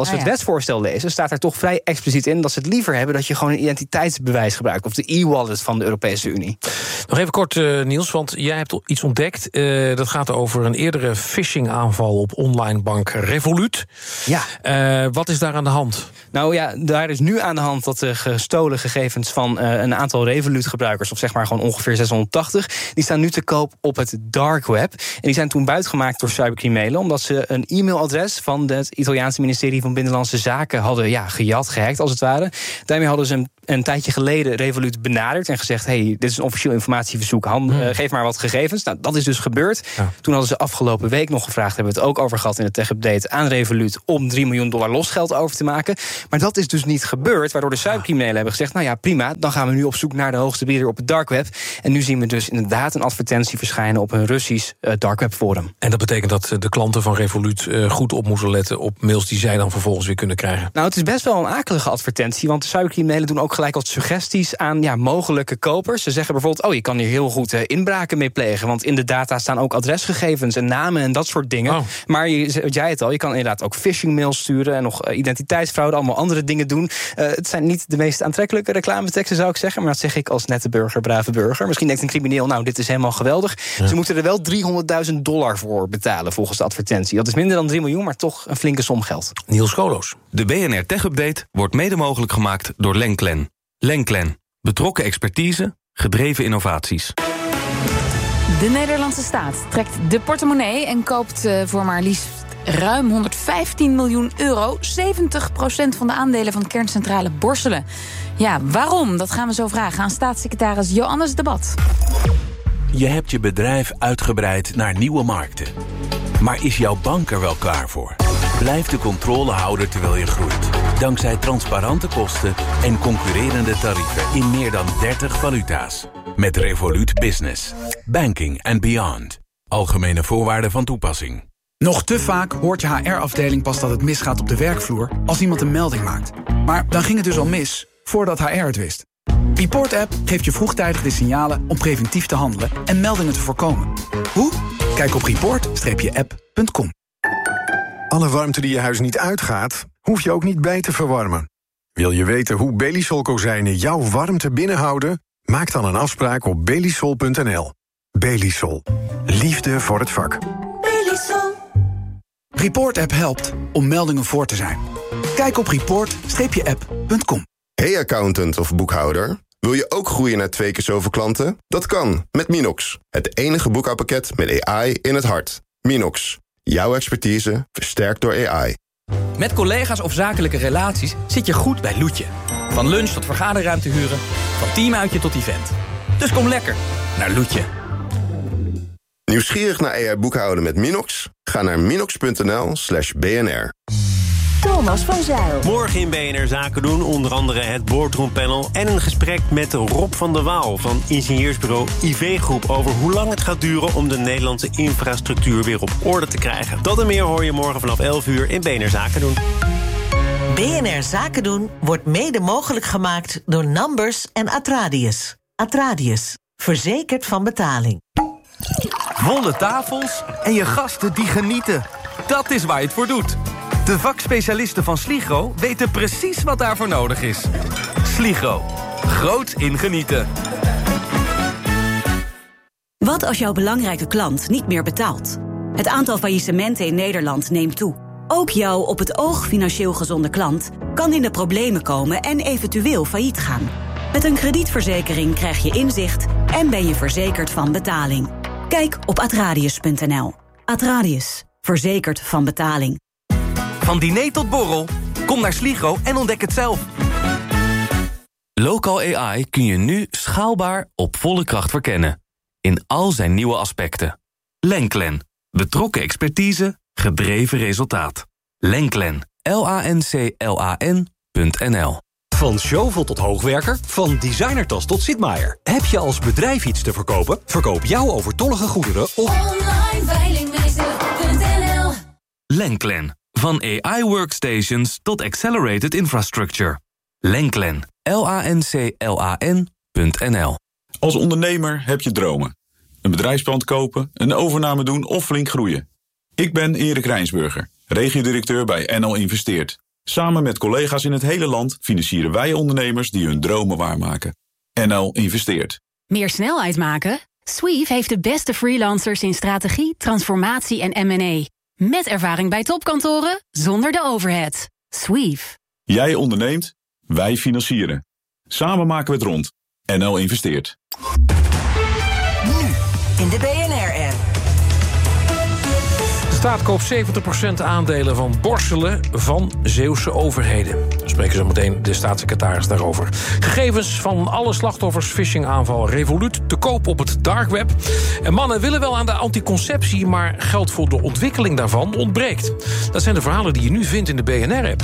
Speaker 11: wetsvoorstel lezen, staat er toch vrij expliciet in dat ze het liever hebben dat je gewoon een identiteitsbewijs gebruikt, of de e-wallet van de Europese Unie.
Speaker 1: Nog even kort, uh, Niels, want jij hebt iets ontdekt. Uh, dat gaat over een eerdere phishing-aanval op online bank Revolut.
Speaker 11: Ja.
Speaker 1: Uh, wat is daar aan de hand?
Speaker 11: Nou ja, daar is nu aan de hand dat de gestolen gegevens van uh, een aantal Revolut-gebruikers, of zeg maar gewoon ongeveer zeshonderdtachtig, die staan nu te koop op het dark web. En die zijn toen buitgemaakt door cybercriminelen, omdat ze een e-mailadres van het Italiaanse ministerie van Binnenlandse Zaken hadden ja, gejat, gehackt als het ware. Daarmee hadden ze een, een tijdje geleden Revolut benaderd en gezegd, hey, dit is een officieel informatieverzoek, hand, hmm. uh, geef maar wat gegevens. Nou, dat is dus gebeurd. Ja. Toen hadden ze afgelopen week nog gevraagd, hebben we het ook over gehad in de tech-update, aan Revolut om drie miljoen dollar losgeld over te maken. Maar dat is dus niet gebeurd, waardoor de cybercriminelen hebben gezegd, nou ja, prima, dan gaan we nu op zoek naar de hoogste bieder op het dark web. En nu zien we dus inderdaad een advertentie verschijnen op een Russisch uh, dark web forum.
Speaker 1: En dat betekent dat de klanten van Revolut uh, goed op moeten letten op mails die zij dan vervolgens weer kunnen krijgen?
Speaker 11: Nou, het is best wel een akelige advertentie, want de cybercriminelen doen ook gelijk wat suggesties aan ja, mogelijke kopers. Ze zeggen bijvoorbeeld, oh, je kan hier heel goed uh, inbraken mee plegen, want in de data staan ook adresgegevens en namen en dat soort dingen. Oh. Maar je, jij het al, je kan inderdaad ook phishing mails sturen en nog uh, identiteitsfraude, allemaal andere dingen doen. Uh, het zijn niet de meest aantrekkelijke reclameteksten, zou ik zeggen, maar dat zeg ik als nette burger, brave burger. Misschien denkt een crimineel, nou, dit is helemaal geweldig. Ja. Ze moeten er wel driehonderdduizend dollar voor betalen volgens de advertentie. Dat is minder dan drie miljoen, maar toch een flinke som geld.
Speaker 1: Niels Kolos.
Speaker 12: De B N R Tech Update wordt mede mogelijk gemaakt door Lenklen. Lenklen. Betrokken expertise, gedreven innovaties.
Speaker 3: De Nederlandse staat trekt de portemonnee en koopt uh, voor maar liefst ruim honderdvijftien miljoen euro, zeventig procent van de aandelen van kerncentrale Borselen. Ja, waarom? Dat gaan we zo vragen aan staatssecretaris Johannes de Bat.
Speaker 13: Je hebt je bedrijf uitgebreid naar nieuwe markten. Maar is jouw bank er wel klaar voor? Blijf de controle houden terwijl je groeit. Dankzij transparante kosten en concurrerende tarieven in meer dan dertig valuta's. Met Revolut Business. Banking and beyond. Algemene voorwaarden van toepassing.
Speaker 14: Nog te vaak hoort je H R-afdeling pas dat het misgaat op de werkvloer als iemand een melding maakt. Maar dan ging het dus al mis, voordat H R het wist. Report App geeft je vroegtijdig de signalen om preventief te handelen en meldingen te voorkomen. Hoe? Kijk op report app punt com.
Speaker 15: Alle warmte die je huis niet uitgaat, hoef je ook niet bij te verwarmen. Wil je weten hoe Belisol kozijnen jouw warmte binnenhouden? Maak dan een afspraak op belisol punt n l. Belisol. Liefde voor het vak.
Speaker 14: Belisol. Report App helpt om meldingen voor te zijn. Kijk op report app punt com.
Speaker 16: Hey accountant of boekhouder, wil je ook groeien naar twee keer zoveel klanten? Dat kan, met Minox. Het enige boekhoudpakket met A I in het hart. Minox. Jouw expertise versterkt door A I.
Speaker 17: Met collega's of zakelijke relaties zit je goed bij Loetje. Van lunch tot vergaderruimte huren, van teamuitje tot event. Dus kom lekker naar Loetje.
Speaker 16: Nieuwsgierig naar A I boekhouden met Minox? Ga naar minox punt n l slash b n r.
Speaker 18: Thomas van Zijl.
Speaker 19: Morgen in B N R Zaken doen, onder andere het boardroompanel en een gesprek met Rob van der Waal van ingenieursbureau I V Groep over hoe lang het gaat duren om de Nederlandse infrastructuur weer op orde te krijgen. Dat en meer hoor je morgen vanaf elf uur in B N R Zaken doen.
Speaker 18: B N R Zaken doen wordt mede mogelijk gemaakt door Numbers en Atradius. Atradius, verzekerd van betaling.
Speaker 20: Volle tafels en je gasten die genieten. Dat is waar je het voor doet. De vakspecialisten van Sligro weten precies wat daarvoor nodig is. Sligro. Groot in genieten.
Speaker 21: Wat als jouw belangrijke klant niet meer betaalt? Het aantal faillissementen in Nederland neemt toe. Ook jouw op het oog financieel gezonde klant kan in de problemen komen en eventueel failliet gaan. Met een kredietverzekering krijg je inzicht en ben je verzekerd van betaling. Kijk op atradius punt n l. Atradius. Verzekerd van betaling.
Speaker 20: Van diner tot borrel, kom naar Sligro en ontdek het zelf.
Speaker 12: Local A I kun je nu schaalbaar op volle kracht verkennen. In al zijn nieuwe aspecten. Lenklen. Betrokken expertise, gedreven resultaat. Lenklen. L A N C L A N punt n l.
Speaker 22: Van Zjovel tot Hoogwerker, van designertas tot Sitmaier. Heb je als bedrijf iets te verkopen? Verkoop jouw overtollige goederen op
Speaker 23: online veilingmeester punt n l.
Speaker 12: Lenklen. Van A I-workstations tot accelerated infrastructure. Lenklen. L A N C L A N punt n l.
Speaker 24: Als ondernemer heb je dromen. Een bedrijfspand kopen, een overname doen of flink groeien. Ik ben Erik Rijnsburger, regiodirecteur bij N L Investeert. Samen met collega's in het hele land financieren wij ondernemers die hun dromen waarmaken. N L investeert.
Speaker 2: Meer snelheid maken? Sweeve heeft de beste freelancers in strategie, transformatie en M en A. Met ervaring bij topkantoren, zonder de overhead. Sweeve.
Speaker 24: Jij onderneemt, wij financieren. Samen maken we het rond. N L investeert.
Speaker 5: Nu in de B N R-app.
Speaker 1: De staat koopt zeventig procent aandelen van Borselen van Zeeuwse overheden. We spreken zo meteen de staatssecretaris daarover. Gegevens van alle slachtoffers phishingaanval Revolut te koop op het dark web. En mannen willen wel aan de anticonceptie, maar geld voor de ontwikkeling daarvan ontbreekt. Dat zijn de verhalen die je nu vindt in de B N R-app.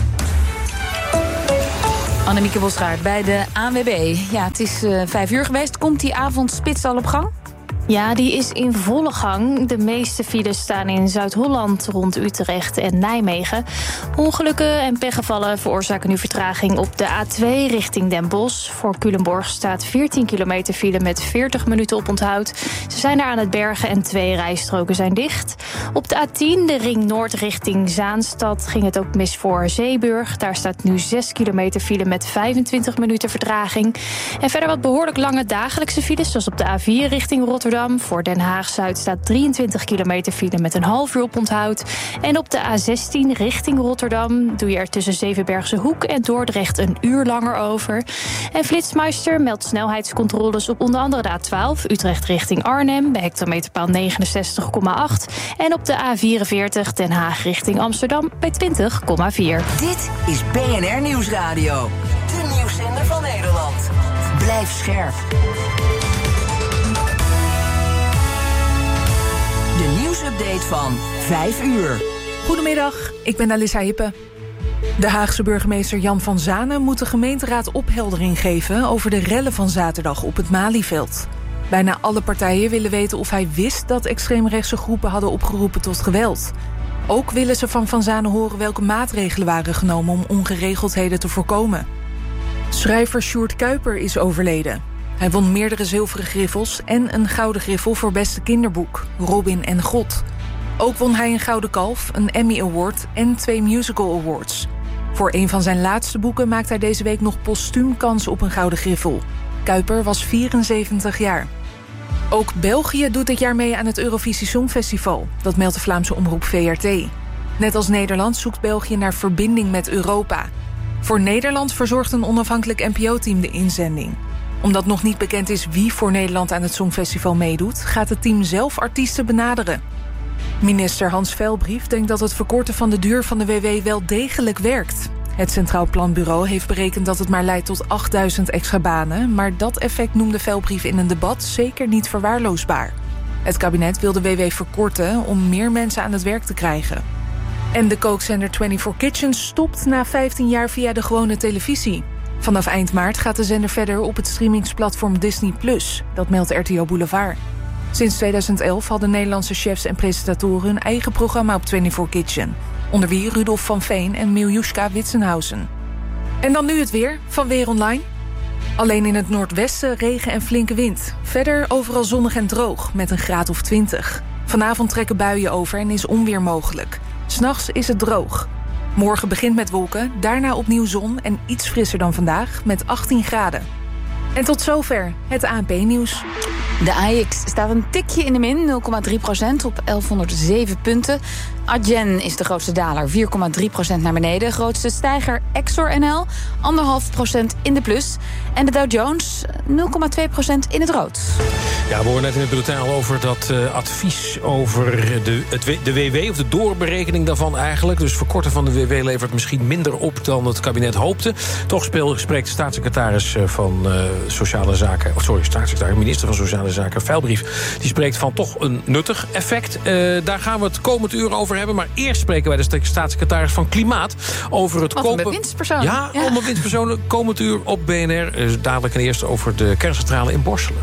Speaker 3: Annemieke Bosgaard bij de A N W B. Ja, het is uh, vijf uur geweest. Komt die avondspits al op gang?
Speaker 4: Ja, die is in volle gang. De meeste files staan in Zuid-Holland, rond Utrecht en Nijmegen. Ongelukken en pechgevallen veroorzaken nu vertraging op de A twee richting Den Bosch. Voor Culemborg staat veertien kilometer file met veertig minuten op onthoud. Ze zijn daar aan het bergen en twee rijstroken zijn dicht. Op de A tien, de ring noord richting Zaanstad, ging het ook mis voor Zeeburg. Daar staat nu zes kilometer file met vijfentwintig minuten vertraging. En verder wat behoorlijk lange dagelijkse files, zoals op de A vier richting Rotterdam. Voor Den Haag-Zuid staat drieëntwintig kilometer file met een half uur op onthoud. En op de A zestien richting Rotterdam doe je er tussen Zevenbergse Hoek en Dordrecht een uur langer over. En Flitsmeister meldt snelheidscontroles op onder andere de A twaalf... Utrecht richting Arnhem bij hectometerpaal negenenzestig komma acht. En op de A vierenveertig Den Haag richting Amsterdam bij twintig komma vier.
Speaker 5: Dit is B N R Nieuwsradio. De nieuwszender van Nederland. Blijf scherp. De nieuwsupdate van vijf uur.
Speaker 6: Goedemiddag, ik ben Alissa Hippe. De Haagse burgemeester Jan van Zanen moet de gemeenteraad opheldering geven over de rellen van zaterdag op het Malieveld. Bijna alle partijen willen weten of hij wist dat extreemrechtse groepen hadden opgeroepen tot geweld. Ook willen ze van Van Zanen horen welke maatregelen waren genomen om ongeregeldheden te voorkomen. Schrijver Sjoerd Kuiper is overleden. Hij won meerdere zilveren griffels en een gouden griffel voor beste kinderboek, Robin en God. Ook won hij een Gouden Kalf, een Emmy Award en twee Musical Awards. Voor een van zijn laatste boeken maakt hij deze week nog postuum kans op een Gouden Griffel. Kuiper was vierenzeventig jaar. Ook België doet dit jaar mee aan het Eurovisie Songfestival. Dat meldt de Vlaamse omroep V R T. Net als Nederland zoekt België naar verbinding met Europa. Voor Nederland verzorgt een onafhankelijk N P O-team de inzending. Omdat nog niet bekend is wie voor Nederland aan het Songfestival meedoet, gaat het team zelf artiesten benaderen. Minister Hans Veilbrief denkt dat het verkorten van de duur van de W W wel degelijk werkt. Het Centraal Planbureau heeft berekend dat het maar leidt tot achtduizend extra banen, maar dat effect noemde Veilbrief in een debat zeker niet verwaarloosbaar. Het kabinet wil de W W verkorten om meer mensen aan het werk te krijgen. En de kookzender vierentwintig Kitchen stopt na vijftien jaar via de gewone televisie. Vanaf eind maart gaat de zender verder op het streamingsplatform Disney plus. Dat meldt R T O Boulevard. Sinds tweeduizend elf hadden Nederlandse chefs en presentatoren hun eigen programma op vierentwintig Kitchen. Onder wie Rudolf van Veen en Miljuska Witsenhausen. En dan nu het weer van Weer Online. Alleen in het noordwesten regen en flinke wind. Verder overal zonnig en droog met een graad of twintig. Vanavond trekken buien over en is onweer mogelijk. 'S Nachts is het droog. Morgen begint met wolken, daarna opnieuw zon en iets frisser dan vandaag met achttien graden. En tot zover het A N P-nieuws.
Speaker 3: De A E X staat een tikje in de min, nul komma drie procent op elfhonderdzeven punten. Adyen is de grootste daler, vier komma drie procent naar beneden. Grootste stijger Exor N L, anderhalf procent in de plus. En de Dow Jones, nul komma twee procent in het rood.
Speaker 1: Ja, we horen net in het bulletin al over dat uh, advies over de, het, de W W... of de doorberekening daarvan eigenlijk. Dus verkorten van de W W levert misschien minder op dan het kabinet hoopte. Toch speel, spreekt de staatssecretaris van uh, Sociale Zaken... Of sorry, staatssecretaris, minister van Sociale Zaken, Veilbrief... die spreekt van toch een nuttig effect. Uh, daar gaan we het komend uur over hebben. Maar eerst spreken wij de staatssecretaris van Klimaat... over het
Speaker 3: Wat
Speaker 1: kopen...
Speaker 3: een winstpersoon.
Speaker 1: Ja, ja. allemaal winstpersonen. Komend uur op B N R. Uh, dadelijk en eerst over de kerncentrale in Borselen.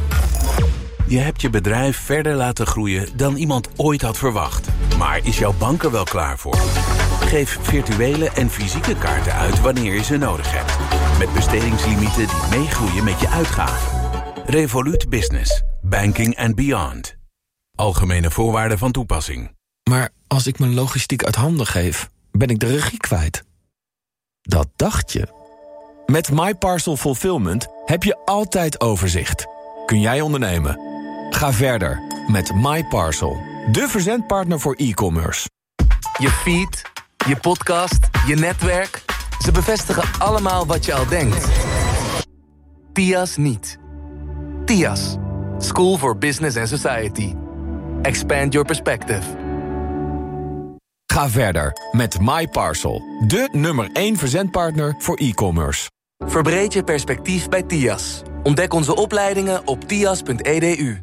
Speaker 13: Je hebt je bedrijf verder laten groeien dan iemand ooit had verwacht. Maar is jouw bank er wel klaar voor? Geef virtuele en fysieke kaarten uit wanneer je ze nodig hebt. Met bestedingslimieten die meegroeien met je uitgaven. Revolut Business. Banking and beyond. Algemene voorwaarden van toepassing.
Speaker 7: Maar als ik mijn logistiek uit handen geef, ben ik de regie kwijt. Dat dacht je. Met MyParcel Fulfillment heb je altijd overzicht. Kun jij ondernemen? Ga verder met MyParcel, de verzendpartner voor e-commerce.
Speaker 8: Je feed, je podcast, je netwerk. Ze bevestigen allemaal wat je al denkt. T I A S niet. T I A S. School for Business and Society. Expand your perspective.
Speaker 7: Ga verder met MyParcel, de nummer één verzendpartner voor e-commerce.
Speaker 8: Verbreed je perspectief bij T I A S. Ontdek onze opleidingen op t i a s punt e d u.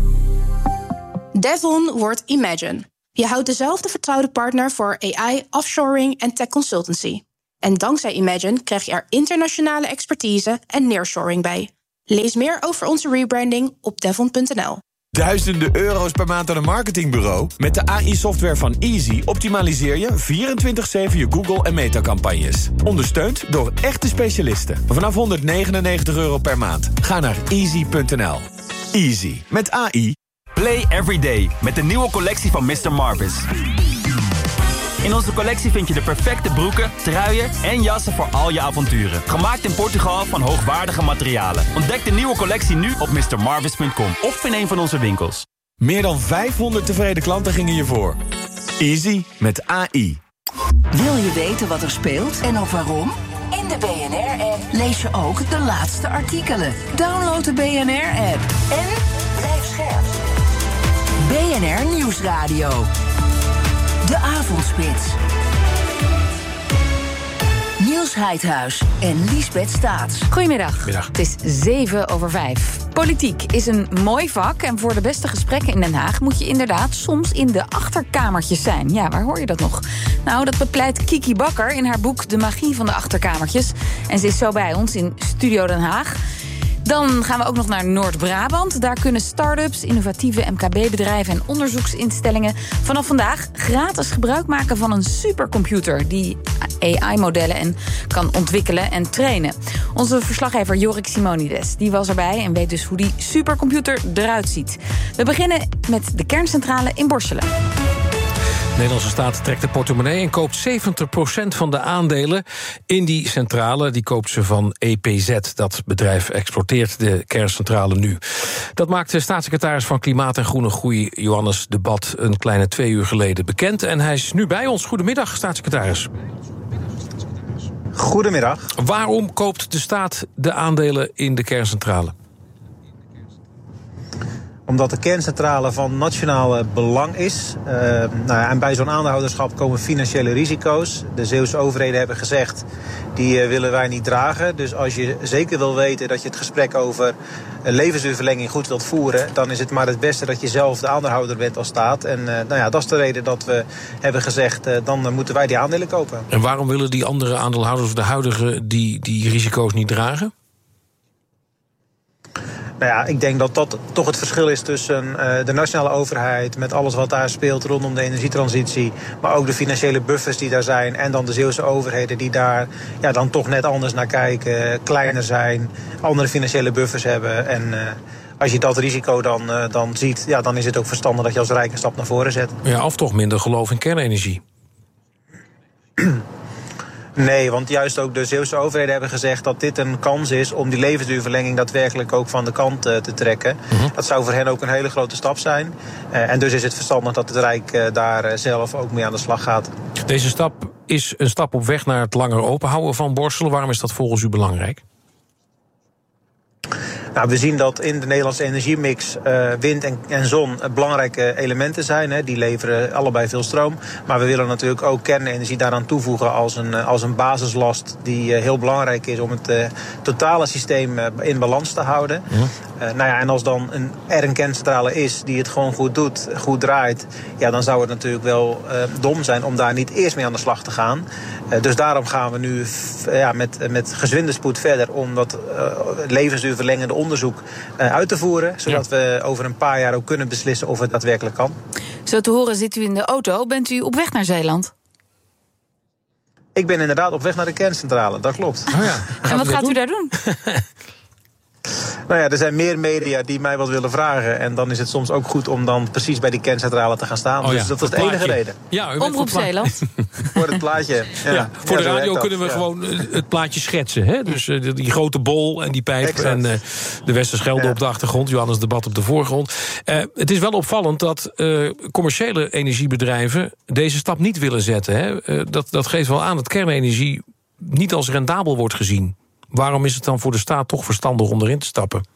Speaker 9: Devon wordt Imagine. Je houdt dezelfde vertrouwde partner voor A I, offshoring en tech consultancy. En dankzij Imagine krijg je er internationale expertise en nearshoring bij. Lees meer over onze rebranding op devon punt n l.
Speaker 7: Duizenden euro's per maand aan een marketingbureau? Met de A I-software van Easy optimaliseer je vierentwintig zeven je Google- en Meta-campagnes. Ondersteund door echte specialisten. Vanaf honderdnegenennegentig euro per maand. Ga naar easy punt n l. Easy. Met A I.
Speaker 10: Play every day met de nieuwe collectie van mister Marvis. In onze collectie vind je de perfecte broeken, truien en jassen voor al je avonturen. Gemaakt in Portugal van hoogwaardige materialen. Ontdek de nieuwe collectie nu op mister marvis punt com of in een van onze winkels.
Speaker 7: Meer dan vijfhonderd tevreden klanten gingen je voor. Easy met A I.
Speaker 5: Wil je weten wat er speelt en ook waarom? In de B N R-app lees je ook de laatste artikelen. Download de B N R-app en blijf scherp. B N R Nieuwsradio. De Avondspits. Niels Heidhuis en Liesbeth Staats.
Speaker 3: Goedemiddag.
Speaker 1: Middag.
Speaker 3: Het is zeven over vijf. Politiek is een mooi vak en voor de beste gesprekken in Den Haag moet je inderdaad soms in de achterkamertjes zijn. Ja, waar hoor je dat nog? Nou, dat bepleit Kiki Bakker in haar boek De Magie van de Achterkamertjes. En ze is zo bij ons in Studio Den Haag. Dan gaan we ook nog naar Noord-Brabant. Daar kunnen start-ups, innovatieve M K B-bedrijven en onderzoeksinstellingen vanaf vandaag gratis gebruik maken van een supercomputer die A I-modellen en kan ontwikkelen en trainen. Onze verslaggever Jorik Simonides die was erbij en weet dus hoe die supercomputer eruit ziet. We beginnen met de kerncentrale in Borselen.
Speaker 1: De Nederlandse staat trekt de portemonnee en koopt zeventig procent van de aandelen in die centrale. Die koopt ze van E P Z. Dat bedrijf exploiteert de kerncentrale nu. Dat maakte staatssecretaris van Klimaat en Groene Groei Johannes de Bat een kleine twee uur geleden bekend. En hij is nu bij ons. Goedemiddag, staatssecretaris.
Speaker 25: Goedemiddag.
Speaker 1: Waarom koopt de staat de aandelen in de kerncentrale?
Speaker 25: Omdat de kerncentrale van nationaal belang is. Uh, nou ja, en bij zo'n aandeelhouderschap komen financiële risico's. De Zeeuwse overheden hebben gezegd, die uh, willen wij niet dragen. Dus als je zeker wil weten dat je het gesprek over een levensduurverlenging goed wilt voeren, dan is het maar het beste dat je zelf de aandeelhouder bent als staat. En uh, nou ja, dat is de reden dat we hebben gezegd, uh, dan uh, moeten wij die aandelen kopen.
Speaker 1: En waarom willen die andere aandeelhouders, of de huidige, die, die risico's niet dragen?
Speaker 25: Nou ja, ik denk dat dat toch het verschil is tussen uh, de nationale overheid met alles wat daar speelt rondom de energietransitie, maar ook de financiële buffers die daar zijn en dan de Zeeuwse overheden die daar ja, dan toch net anders naar kijken, kleiner zijn, andere financiële buffers hebben. En uh, als je dat risico dan, uh, dan ziet, ja, dan is het ook verstandig dat je als Rijk een stap naar voren zet.
Speaker 1: Ja, of toch minder geloof in kernenergie?
Speaker 25: Nee, want juist ook de Zeeuwse overheden hebben gezegd dat dit een kans is om die levensduurverlenging daadwerkelijk ook van de kant uh, te trekken. Uh-huh. Dat zou voor hen ook een hele grote stap zijn. Uh, en dus is het verstandig dat het Rijk uh, daar uh, zelf ook mee aan de slag gaat.
Speaker 1: Deze stap is een stap op weg naar het langer openhouden van Borselen. Waarom is dat volgens u belangrijk?
Speaker 25: Nou, we zien dat in de Nederlandse energiemix uh, wind en, en zon belangrijke elementen zijn. Hè. Die leveren allebei veel stroom. Maar we willen natuurlijk ook kernenergie daaraan toevoegen als een, als een basislast die uh, heel belangrijk is om het uh, totale systeem uh, in balans te houden. Ja. Uh, nou ja, en als dan een, er een kerncentrale is die het gewoon goed doet, goed draait, ja, dan zou het natuurlijk wel uh, dom zijn om daar niet eerst mee aan de slag te gaan. Uh, dus daarom gaan we nu f- ja, met, met gezwinde spoed verder om dat uh, levensduurverlengende onderzoek uh, uit te voeren, zodat ja. we over een paar jaar ook kunnen beslissen of het daadwerkelijk kan.
Speaker 3: Zo te horen zit u in de auto. Bent u op weg naar Zeeland?
Speaker 25: Ik ben inderdaad op weg naar de kerncentrale, dat klopt.
Speaker 1: Oh ja.
Speaker 3: En wat gaat u daar doen?
Speaker 25: Nou ja, er zijn meer media die mij wat willen vragen. En dan is het soms ook goed om dan precies bij die kerncentrale te gaan staan.
Speaker 1: Oh ja,
Speaker 25: dus dat was de enige reden.
Speaker 1: Ja,
Speaker 3: Omroep Zeeland.
Speaker 25: Voor het plaatje. Ja.
Speaker 1: Ja, voor
Speaker 25: ja,
Speaker 1: de radio kunnen we
Speaker 25: ja.
Speaker 1: gewoon het plaatje schetsen. Hè? Dus uh, die grote bol en die pijp exact. En uh, de Westerschelde ja. op de achtergrond. Johannes Debat op de voorgrond. Uh, het is wel opvallend dat uh, commerciële energiebedrijven deze stap niet willen zetten. Hè? Uh, dat, dat geeft wel aan dat kernenergie niet als rendabel wordt gezien. Waarom is het dan voor de staat toch verstandig om erin te stappen?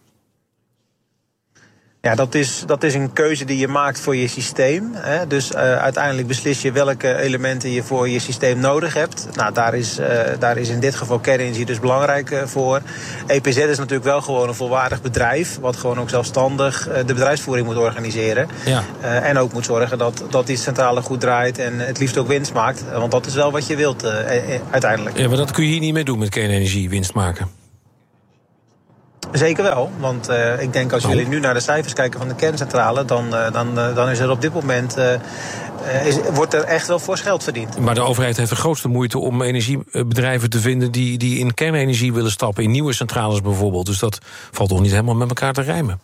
Speaker 25: Ja, dat is, dat is een keuze die je maakt voor je systeem. Hè. Dus uh, uiteindelijk beslis je welke elementen je voor je systeem nodig hebt. Nou, daar is, uh, daar is in dit geval kernenergie dus belangrijk uh, voor. E P Z is natuurlijk wel gewoon een volwaardig bedrijf, wat gewoon ook zelfstandig uh, de bedrijfsvoering moet organiseren. Ja. Uh, en ook moet zorgen dat, dat die centrale goed draait en het liefst ook winst maakt. Want dat is wel wat je wilt uh, uiteindelijk.
Speaker 1: Ja, maar dat kun je hier niet mee doen met kernenergie, winst maken.
Speaker 25: Zeker wel, want uh, ik denk als jullie nu naar de cijfers kijken van de kerncentrale, dan, uh, dan, uh, dan is er op dit moment uh, uh, is, wordt er echt wel fors geld verdiend.
Speaker 1: Maar de overheid heeft de grootste moeite om energiebedrijven te vinden die, die in kernenergie willen stappen, in nieuwe centrales bijvoorbeeld. Dus dat valt toch niet helemaal met elkaar te rijmen?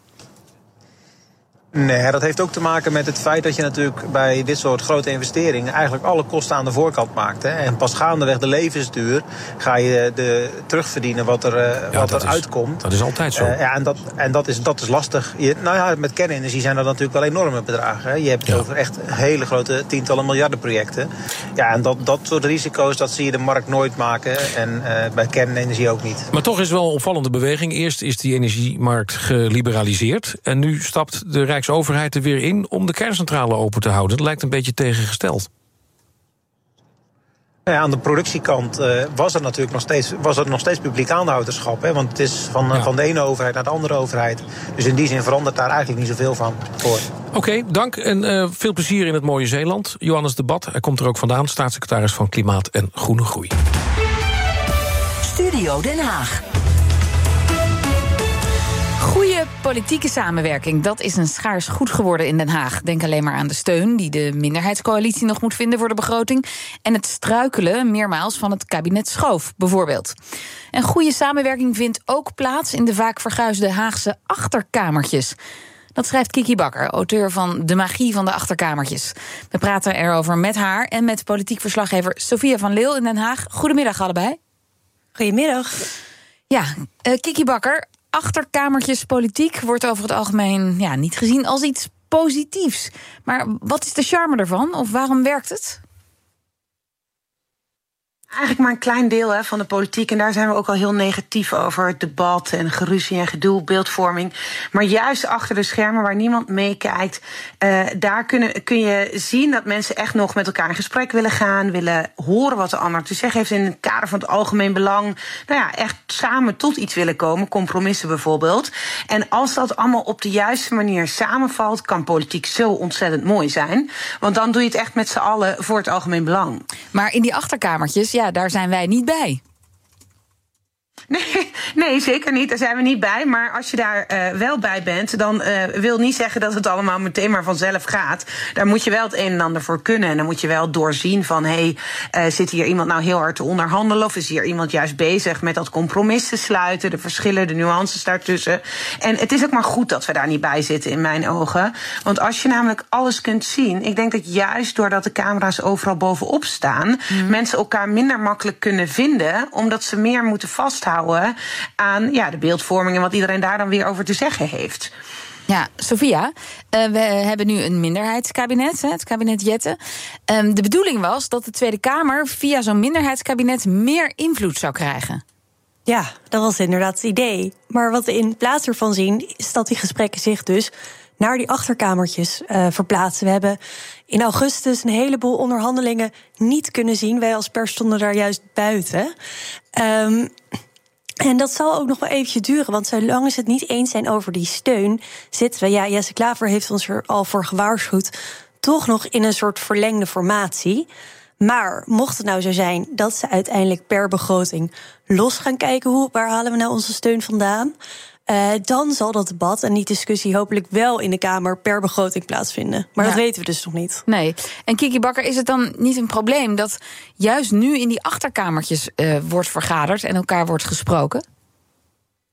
Speaker 25: Nee, dat heeft ook te maken met het feit dat je natuurlijk bij dit soort grote investeringen eigenlijk alle kosten aan de voorkant maakt. Hè. En pas gaandeweg de levensduur ga je de terugverdienen wat er, uh, ja, wat er is, uitkomt.
Speaker 1: Dat is altijd zo.
Speaker 25: Uh, ja, en dat, en dat, is, dat is lastig. Je, nou ja, met kernenergie zijn dat natuurlijk wel enorme bedragen. Hè. Je hebt het ja. over echt hele grote tientallen miljarden projecten. Ja, en dat, dat soort risico's, dat zie je de markt nooit maken. En uh, bij kernenergie ook niet.
Speaker 1: Maar toch is wel een opvallende beweging. Eerst is die energiemarkt geliberaliseerd. En nu stapt de Rijksoverheid er weer in om de kerncentrale open te houden. Dat lijkt een beetje tegengesteld.
Speaker 25: Ja, aan de productiekant uh, was er natuurlijk nog steeds, was er nog steeds publiek aandeelhouderschap. Hè, want het is van, ja. van de ene overheid naar de andere overheid. Dus in die zin verandert daar eigenlijk niet zoveel van voor.
Speaker 1: Oké, okay, dank en uh, veel plezier in het mooie Zeeland. Johannes Debat, hij komt er ook vandaan, staatssecretaris van Klimaat en Groene Groei.
Speaker 5: Studio Den Haag.
Speaker 3: Goede politieke samenwerking, dat is een schaars goed geworden in Den Haag. Denk alleen maar aan de steun die de minderheidscoalitie nog moet vinden voor de begroting en het struikelen meermaals van het kabinet Schoof, bijvoorbeeld. En goede samenwerking vindt ook plaats in de vaak verguisde Haagse achterkamertjes. Dat schrijft Kiki Bakker, auteur van De Magie van de Achterkamertjes. We praten erover met haar en met politiek verslaggever Sophia van Leeuw in Den Haag. Goedemiddag allebei.
Speaker 11: Goedemiddag.
Speaker 3: Ja, uh, Kiki Bakker, achterkamertjespolitiek wordt over het algemeen ja, niet gezien als iets positiefs. Maar wat is de charme ervan? Of waarom werkt het?
Speaker 11: Eigenlijk maar een klein deel hè, van de politiek. En daar zijn we ook al heel negatief over. Het debat en geruzie en gedoe, beeldvorming. Maar juist achter de schermen waar niemand meekijkt, Uh, daar kunnen, kun je zien dat mensen echt nog met elkaar in gesprek willen gaan. Willen horen wat de ander te zeggen heeft in het kader van het algemeen belang. Nou ja, echt samen tot iets willen komen. Compromissen bijvoorbeeld. En als dat allemaal op de juiste manier samenvalt, kan politiek zo ontzettend mooi zijn. Want dan doe je het echt met z'n allen voor het algemeen belang.
Speaker 3: Maar in die achterkamertjes, ja, daar zijn wij niet bij.
Speaker 11: Nee, nee, zeker niet. Daar zijn we niet bij. Maar als je daar uh, wel bij bent, dan uh, wil niet zeggen dat het allemaal meteen maar vanzelf gaat. Daar moet je wel het een en ander voor kunnen. En dan moet je wel doorzien van, hé, hey, uh, zit hier iemand nou heel hard te onderhandelen? Of is hier iemand juist bezig met dat compromis te sluiten? De verschillen, de nuances daartussen. En het is ook maar goed dat we daar niet bij zitten, in mijn ogen. Want als je namelijk alles kunt zien, ik denk dat juist doordat de camera's overal bovenop staan, mm. mensen elkaar minder makkelijk kunnen vinden, omdat ze meer moeten vasthouden aan ja, de beeldvorming en wat iedereen daar dan weer over te zeggen heeft.
Speaker 3: Ja, Sophia, uh, we hebben nu een minderheidskabinet, hè, het kabinet Jette. Um, de bedoeling was dat de Tweede Kamer via zo'n minderheidskabinet meer invloed zou krijgen.
Speaker 11: Ja, dat was inderdaad het idee. Maar wat we in plaats ervan zien, is dat die gesprekken zich dus naar die achterkamertjes uh, verplaatsen. We hebben in augustus een heleboel onderhandelingen niet kunnen zien. Wij als pers stonden daar juist buiten. Um, En dat zal ook nog wel eventjes duren, want zolang ze het niet eens zijn over die steun, zitten we, ja, Jesse Klaver heeft ons er al voor gewaarschuwd, toch nog in een soort verlengde formatie. Maar mocht het nou zo zijn dat ze uiteindelijk per begroting los gaan kijken, hoe, waar halen we nou onze steun vandaan? Uh, dan zal dat debat en die discussie hopelijk wel in de Kamer per begroting plaatsvinden. Maar ja, dat weten we dus nog niet.
Speaker 3: Nee. En Kiki Bakker, is het dan niet een probleem dat juist nu in die achterkamertjes uh, wordt vergaderd en elkaar wordt gesproken?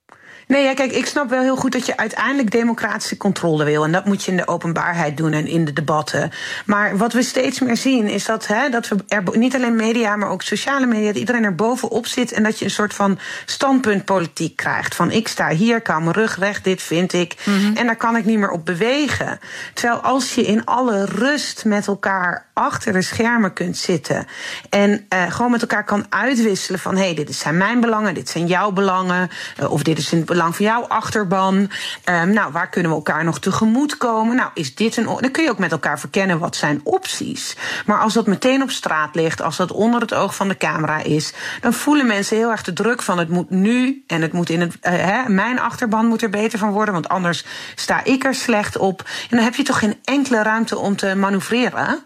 Speaker 14: Nee, ja, kijk, ik snap wel heel goed dat je uiteindelijk democratische controle wil. En dat moet je in de openbaarheid doen en in de debatten. Maar wat we steeds meer zien is dat, hè, dat we er niet alleen media, maar ook sociale media, dat iedereen er bovenop zit en dat je een soort van standpuntpolitiek krijgt. Van ik sta hier, ik hou mijn rug recht, dit vind ik. Mm-hmm. En daar kan ik niet meer op bewegen. Terwijl als je in alle rust met elkaar achter de schermen kunt zitten en uh, gewoon met elkaar kan uitwisselen van hé, hey, dit zijn mijn belangen, dit zijn jouw belangen, uh, of dit is een belang van jouw achterban. Um, nou, waar kunnen we elkaar nog tegemoet komen? Nou, is dit een... Dan kun je ook met elkaar verkennen wat zijn opties. Maar als dat meteen op straat ligt, als dat onder het oog van de camera is, dan voelen mensen heel erg de druk van het moet nu en het moet in het... Uh, hè, mijn achterban moet er beter van worden, want anders sta ik er slecht op. En dan heb je toch geen enkele ruimte om te manoeuvreren?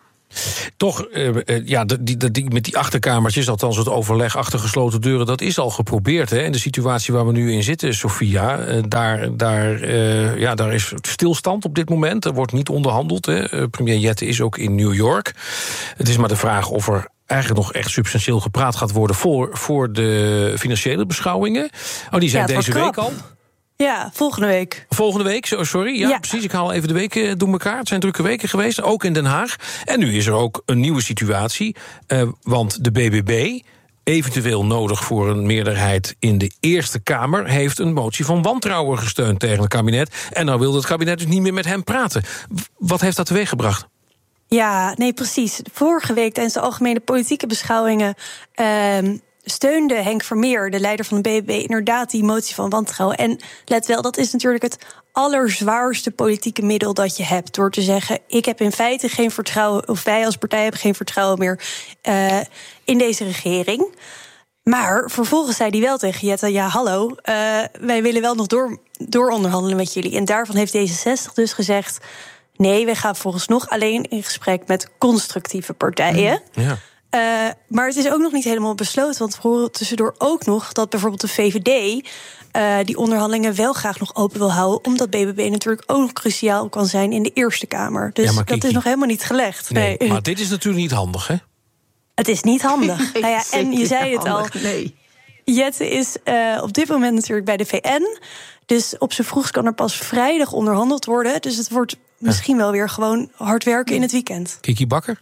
Speaker 1: Toch, uh, uh, ja, die, die, die, met die achterkamertjes, althans het overleg achter gesloten deuren, dat is al geprobeerd. Hè? En de situatie waar we nu in zitten, Sofia, uh, daar, daar, uh, ja, daar is stilstand op dit moment. Er wordt niet onderhandeld. Hè? Uh, premier Jette is ook in New York. Het is maar de vraag of er eigenlijk nog echt substantieel gepraat gaat worden voor, voor de financiële beschouwingen. Oh, die zijn ja, deze week al.
Speaker 11: Ja, volgende week.
Speaker 1: Volgende week, sorry. Ja, ja, precies. Ik haal even de weken door elkaar. Het zijn drukke weken geweest, ook in Den Haag. En nu is er ook een nieuwe situatie. Uh, want de B B B, eventueel nodig voor een meerderheid in de Eerste Kamer, heeft een motie van wantrouwen gesteund tegen het kabinet. En nou wil het kabinet dus niet meer met hem praten. Wat heeft dat teweeggebracht?
Speaker 11: Ja, nee, precies. Vorige week tijdens de algemene politieke beschouwingen Uh, steunde Henk Vermeer, de leider van de B B B, inderdaad die motie van wantrouwen. En let wel, dat is natuurlijk het allerzwaarste politieke middel dat je hebt. Door te zeggen, ik heb in feite geen vertrouwen, of wij als partij hebben geen vertrouwen meer uh, in deze regering. Maar vervolgens zei hij wel tegen Jette, ja hallo, uh, wij willen wel nog door, door onderhandelen met jullie. En daarvan heeft D zesenzestig dus gezegd, nee, wij gaan volgens nog alleen in gesprek met constructieve partijen. Ja. Uh, maar het is ook nog niet helemaal besloten. Want we horen tussendoor ook nog dat bijvoorbeeld de V V D uh, die onderhandelingen wel graag nog open wil houden. Omdat B B B natuurlijk ook nog cruciaal kan zijn in de Eerste Kamer. Dus ja, dat is nog helemaal niet gelegd.
Speaker 1: Nee, nee. Maar dit is natuurlijk niet handig, hè?
Speaker 11: Het is niet handig. Nee, nou ja, en je zei het handig, al. Nee. Jette is uh, op dit moment natuurlijk bij de V N. Dus op zijn vroegst kan er pas vrijdag onderhandeld worden. Dus het wordt misschien ja. wel weer gewoon hard werken in het weekend.
Speaker 1: Kiki Bakker?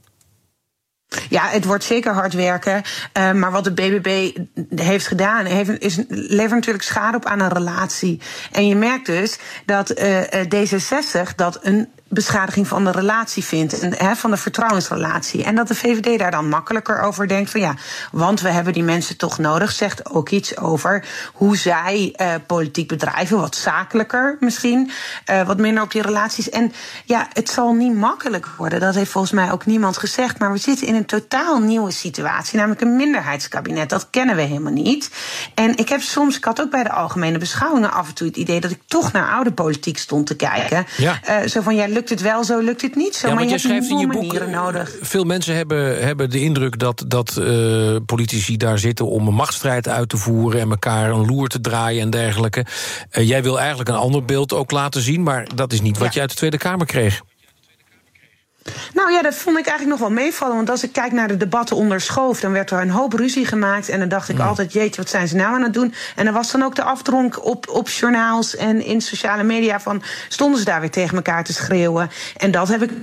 Speaker 14: Ja, het wordt zeker hard werken. Uh, maar wat de B B B heeft gedaan, heeft, is, levert natuurlijk schade op aan een relatie. En je merkt dus dat uh, D zesenzestig dat een beschadiging van de relatie vindt, en, he, van de vertrouwensrelatie. En dat de V V D daar dan makkelijker over denkt van ja, want we hebben die mensen toch nodig, zegt ook iets over hoe zij uh, politiek bedrijven, wat zakelijker misschien, uh, wat minder op die relaties. En ja, het zal niet makkelijk worden, dat heeft volgens mij ook niemand gezegd, maar we zitten in een totaal nieuwe situatie, namelijk een minderheidskabinet. Dat kennen we helemaal niet. En ik heb soms, ik had ook bij de algemene beschouwingen af en toe het idee dat ik toch naar oude politiek stond te kijken. Ja. Uh, zo van ja, lukt het wel zo, lukt het niet zo, ja, maar je, je schrijft in je boek,
Speaker 1: nodig. Veel mensen hebben, hebben de indruk dat, dat uh, politici daar zitten om een machtsstrijd uit te voeren en elkaar een loer te draaien en dergelijke. Uh, jij wil eigenlijk een ander beeld ook laten zien, maar dat is niet wat ja. je uit de Tweede Kamer kreeg.
Speaker 14: Nou ja, dat vond ik eigenlijk nog wel meevallen. Want als ik kijk naar de debatten onder Schoof, dan werd er een hoop ruzie gemaakt. En dan dacht ik ja. altijd, jeetje, wat zijn ze nou aan het doen? En dan was dan ook de afdronk op, op journaals en in sociale media van, stonden ze daar weer tegen elkaar te schreeuwen. En dat heb ik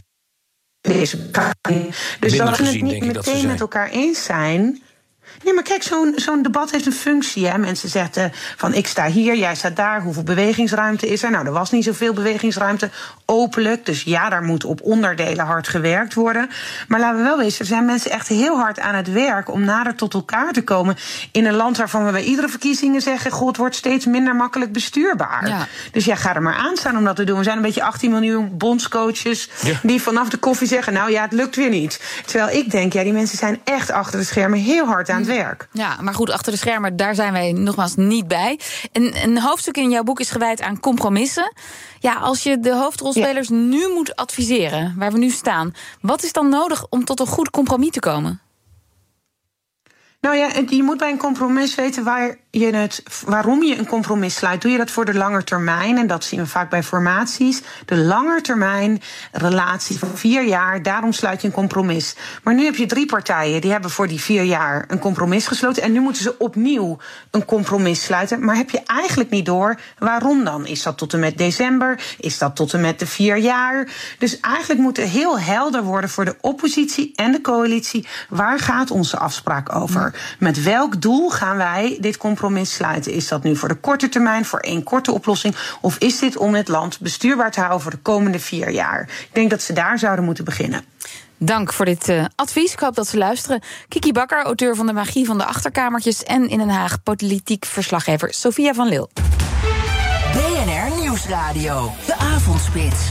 Speaker 14: deze Dus dat we het niet meteen met elkaar eens zijn. Nee, maar kijk, zo'n zo'n debat heeft een functie. Hè? Mensen zeggen van ik sta hier, jij staat daar. Hoeveel bewegingsruimte is er? Nou, er was niet zoveel bewegingsruimte. Openlijk, dus ja, daar moet op onderdelen hard gewerkt worden. Maar laten we wel wezen, er zijn mensen echt heel hard aan het werk om nader tot elkaar te komen in een land waarvan we bij iedere verkiezingen zeggen, god, het wordt steeds minder makkelijk bestuurbaar. Ja. Dus ja, ga er maar aan staan om dat te doen. We zijn een beetje achttien miljoen bondscoaches ja. die vanaf de koffie zeggen, nou ja, het lukt weer niet. Terwijl ik denk, ja, die mensen zijn echt achter de schermen heel hard aan het werk.
Speaker 3: Ja, maar goed, achter de schermen, daar zijn wij nogmaals niet bij. Een, een hoofdstuk in jouw boek is gewijd aan compromissen. Ja, als je de hoofdrolspelers ja. nu moet adviseren, waar we nu staan, wat is dan nodig om tot een goed compromis te komen?
Speaker 14: Nou ja, je moet bij een compromis weten waar je het, waarom je een compromis sluit. Doe je dat voor de lange termijn? En dat zien we vaak bij formaties. De lange termijn relatie van vier jaar, daarom sluit je een compromis. Maar nu heb je drie partijen, die hebben voor die vier jaar een compromis gesloten. En nu moeten ze opnieuw een compromis sluiten. Maar heb je eigenlijk niet door waarom dan? Is dat tot en met december? Is dat tot en met de vier jaar? Dus eigenlijk moet het heel helder worden voor de oppositie en de coalitie. Waar gaat onze afspraak over? Met welk doel gaan wij dit compromis sluiten? Is dat nu voor de korte termijn, voor één korte oplossing? Of is dit om het land bestuurbaar te houden voor de komende vier jaar? Ik denk dat ze daar zouden moeten beginnen.
Speaker 3: Dank voor dit uh, advies. Ik hoop dat ze luisteren. Kiki Bakker, auteur van De Magie van de Achterkamertjes. En in Den Haag politiek verslaggever Sophia van Leeuw.
Speaker 5: B N R Nieuwsradio, de avondspits.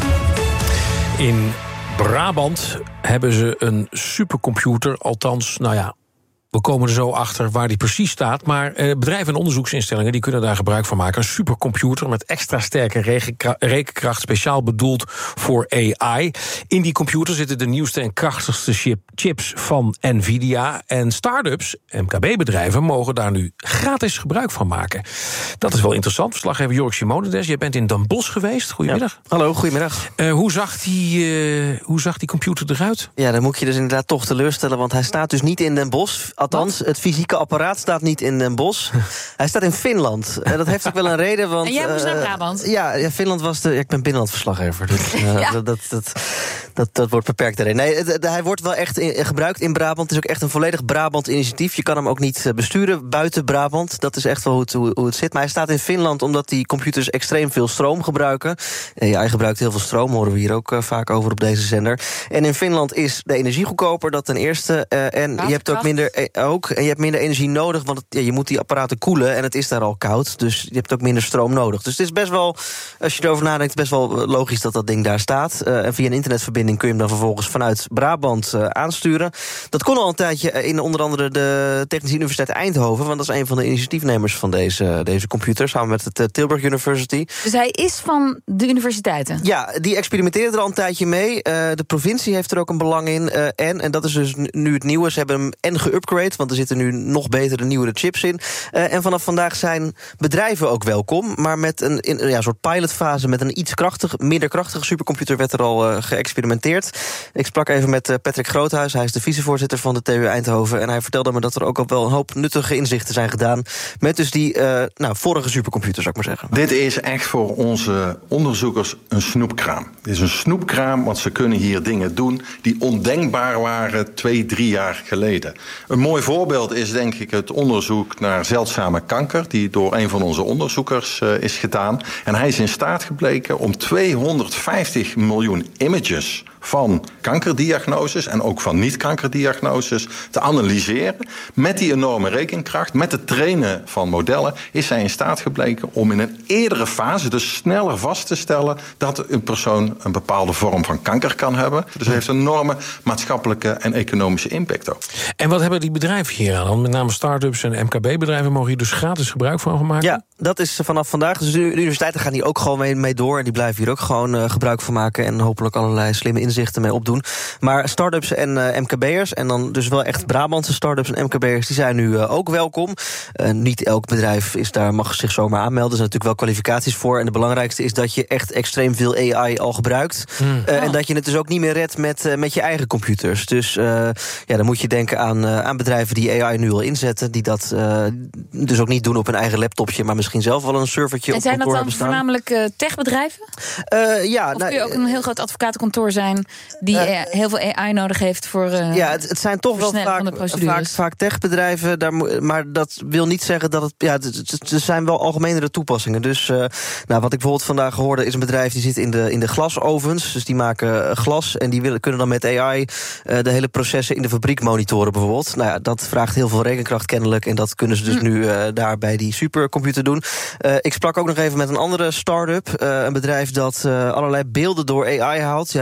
Speaker 1: In Brabant hebben ze een supercomputer, althans, nou ja, we komen er zo achter waar die precies staat. Maar eh, bedrijven en onderzoeksinstellingen die kunnen daar gebruik van maken. Een supercomputer met extra sterke rekenkra- rekenkracht, speciaal bedoeld voor A I. In die computer zitten de nieuwste en krachtigste chip, chips van Nvidia. En start-ups, M K B-bedrijven, mogen daar nu gratis gebruik van maken. Dat is wel interessant. Verslaggever Jorik Simonides, jij bent in Den Bosch geweest. Goedemiddag.
Speaker 15: Ja. Hallo, goedemiddag.
Speaker 1: Uh, hoe, zag die, uh, hoe zag die computer eruit?
Speaker 15: Ja, dan moet je dus inderdaad toch teleurstellen, want hij staat dus niet in Den Bosch. Althans, Wat? Het fysieke apparaat staat niet in Den Bosch. Hij staat in Finland. Uh, dat heeft ook wel een reden, want...
Speaker 3: En jij moest
Speaker 15: uh,
Speaker 3: naar Brabant?
Speaker 15: Ja, ja, Finland was de... Ja, ik ben binnenlandverslaggever, dus uh, ja. dat, dat, dat, dat, dat wordt beperkt daarin. Nee, het, het, hij wordt wel echt in, gebruikt in Brabant. Het is ook echt een volledig Brabant-initiatief. Je kan hem ook niet besturen buiten Brabant. Dat is echt wel hoe het, hoe, hoe het zit. Maar hij staat in Finland omdat die computers extreem veel stroom gebruiken. Uh, ja, hij gebruikt heel veel stroom, horen we hier ook uh, vaak over op deze zender. En in Finland is de energie goedkoper, dat ten eerste. Uh, en je hebt ook minder, uh, ook, en je hebt minder energie nodig, want het, ja, je moet die apparaten koelen en het is daar al koud. Dus je hebt ook minder stroom nodig. Dus het is best wel, als je erover nadenkt, best wel logisch dat dat ding daar staat. Uh, en via een internetverbinding kun je hem dan vervolgens vanuit Brabant uh, aansturen. Dat kon al een tijdje in onder andere de Technische Universiteit Eindhoven, want dat is een van de initiatiefnemers van deze, deze computer, samen met het uh, Tilburg University.
Speaker 3: Dus hij is van de universiteiten?
Speaker 15: Ja, die experimenteren er al een tijdje mee. Uh, de provincie heeft er ook een belang in. Uh, en, en dat is dus nu het nieuwe, ze hebben hem en geupgrade, want er zitten nu nog betere, nieuwere chips in. Uh, en vanaf vandaag zijn bedrijven ook welkom, maar met een, in, ja, soort pilotfase met een iets krachtig, minder krachtige supercomputer werd er al uh, geëxperimenteerd. Ik sprak even met uh, Patrick Groothuis, hij is de vicevoorzitter van de T U Eindhoven, en hij vertelde me dat er ook al wel een hoop nuttige inzichten zijn gedaan met dus die uh, nou, vorige supercomputer, zou ik maar zeggen.
Speaker 16: Dit is echt voor onze onderzoekers een snoepkraam. Dit is een snoepkraam, want ze kunnen hier dingen doen die ondenkbaar waren twee, drie jaar geleden. Een mooi voorbeeld is denk ik het onderzoek naar zeldzame kanker, die door een van onze onderzoekers uh, is gedaan. En hij is in staat gebleken om tweehonderdvijftig miljoen images van kankerdiagnoses en ook van niet-kankerdiagnoses te analyseren. Met die enorme rekenkracht, met het trainen van modellen, is hij in staat gebleken om in een eerdere fase, dus sneller vast te stellen dat een persoon een bepaalde vorm van kanker kan hebben. Dus hij heeft een enorme maatschappelijke en economische impact ook.
Speaker 1: En wat hebben die bedrijven hier aan? Met name start-ups en M K B-bedrijven mogen hier dus gratis gebruik van maken?
Speaker 15: Ja, dat is vanaf vandaag. Dus de universiteiten gaan hier ook gewoon mee, mee door. En die blijven hier ook gewoon uh, gebruik van maken en hopelijk allerlei slimme inzichten mee opdoen. Maar start-ups en uh, M K B'ers, en dan dus wel echt Brabantse start-ups en M K B'ers, die zijn nu uh, ook welkom. Uh, niet elk bedrijf is daar, mag zich zomaar aanmelden. Er zijn natuurlijk wel kwalificaties voor. En de belangrijkste is dat je echt extreem veel A I al gebruikt. Hmm. Uh, oh. En dat je het dus ook niet meer redt met, uh, met je eigen computers. Dus uh, ja, dan moet je denken aan, uh, aan bedrijven die A I nu al inzetten, die dat uh, dus ook niet doen op hun eigen laptopje, maar misschien zelf wel een servertje op kantoor hebben staan.
Speaker 3: En zijn dat dan voornamelijk uh, techbedrijven?
Speaker 15: Uh, ja,
Speaker 3: of
Speaker 15: nou,
Speaker 3: kun je ook een heel groot advocatenkantoor zijn die uh, heel veel A I nodig heeft voor uh,
Speaker 15: ja, het, het zijn toch wel vaak, vaak, vaak techbedrijven, daar, maar dat wil niet zeggen dat het... Ja, er zijn wel algemenere toepassingen. Dus uh, nou, wat ik bijvoorbeeld vandaag hoorde is een bedrijf die zit in de, in de glasovens. Dus die maken glas en die willen, kunnen dan met A I uh, de hele processen in de fabriek monitoren bijvoorbeeld. Nou ja, dat vraagt heel veel rekenkracht kennelijk en dat kunnen ze dus hm. nu uh, daar bij die supercomputer doen. Uh, ik sprak ook nog even met een andere start-up. Uh, een bedrijf dat uh, allerlei beelden door A I haalt. Ja, het is een beetje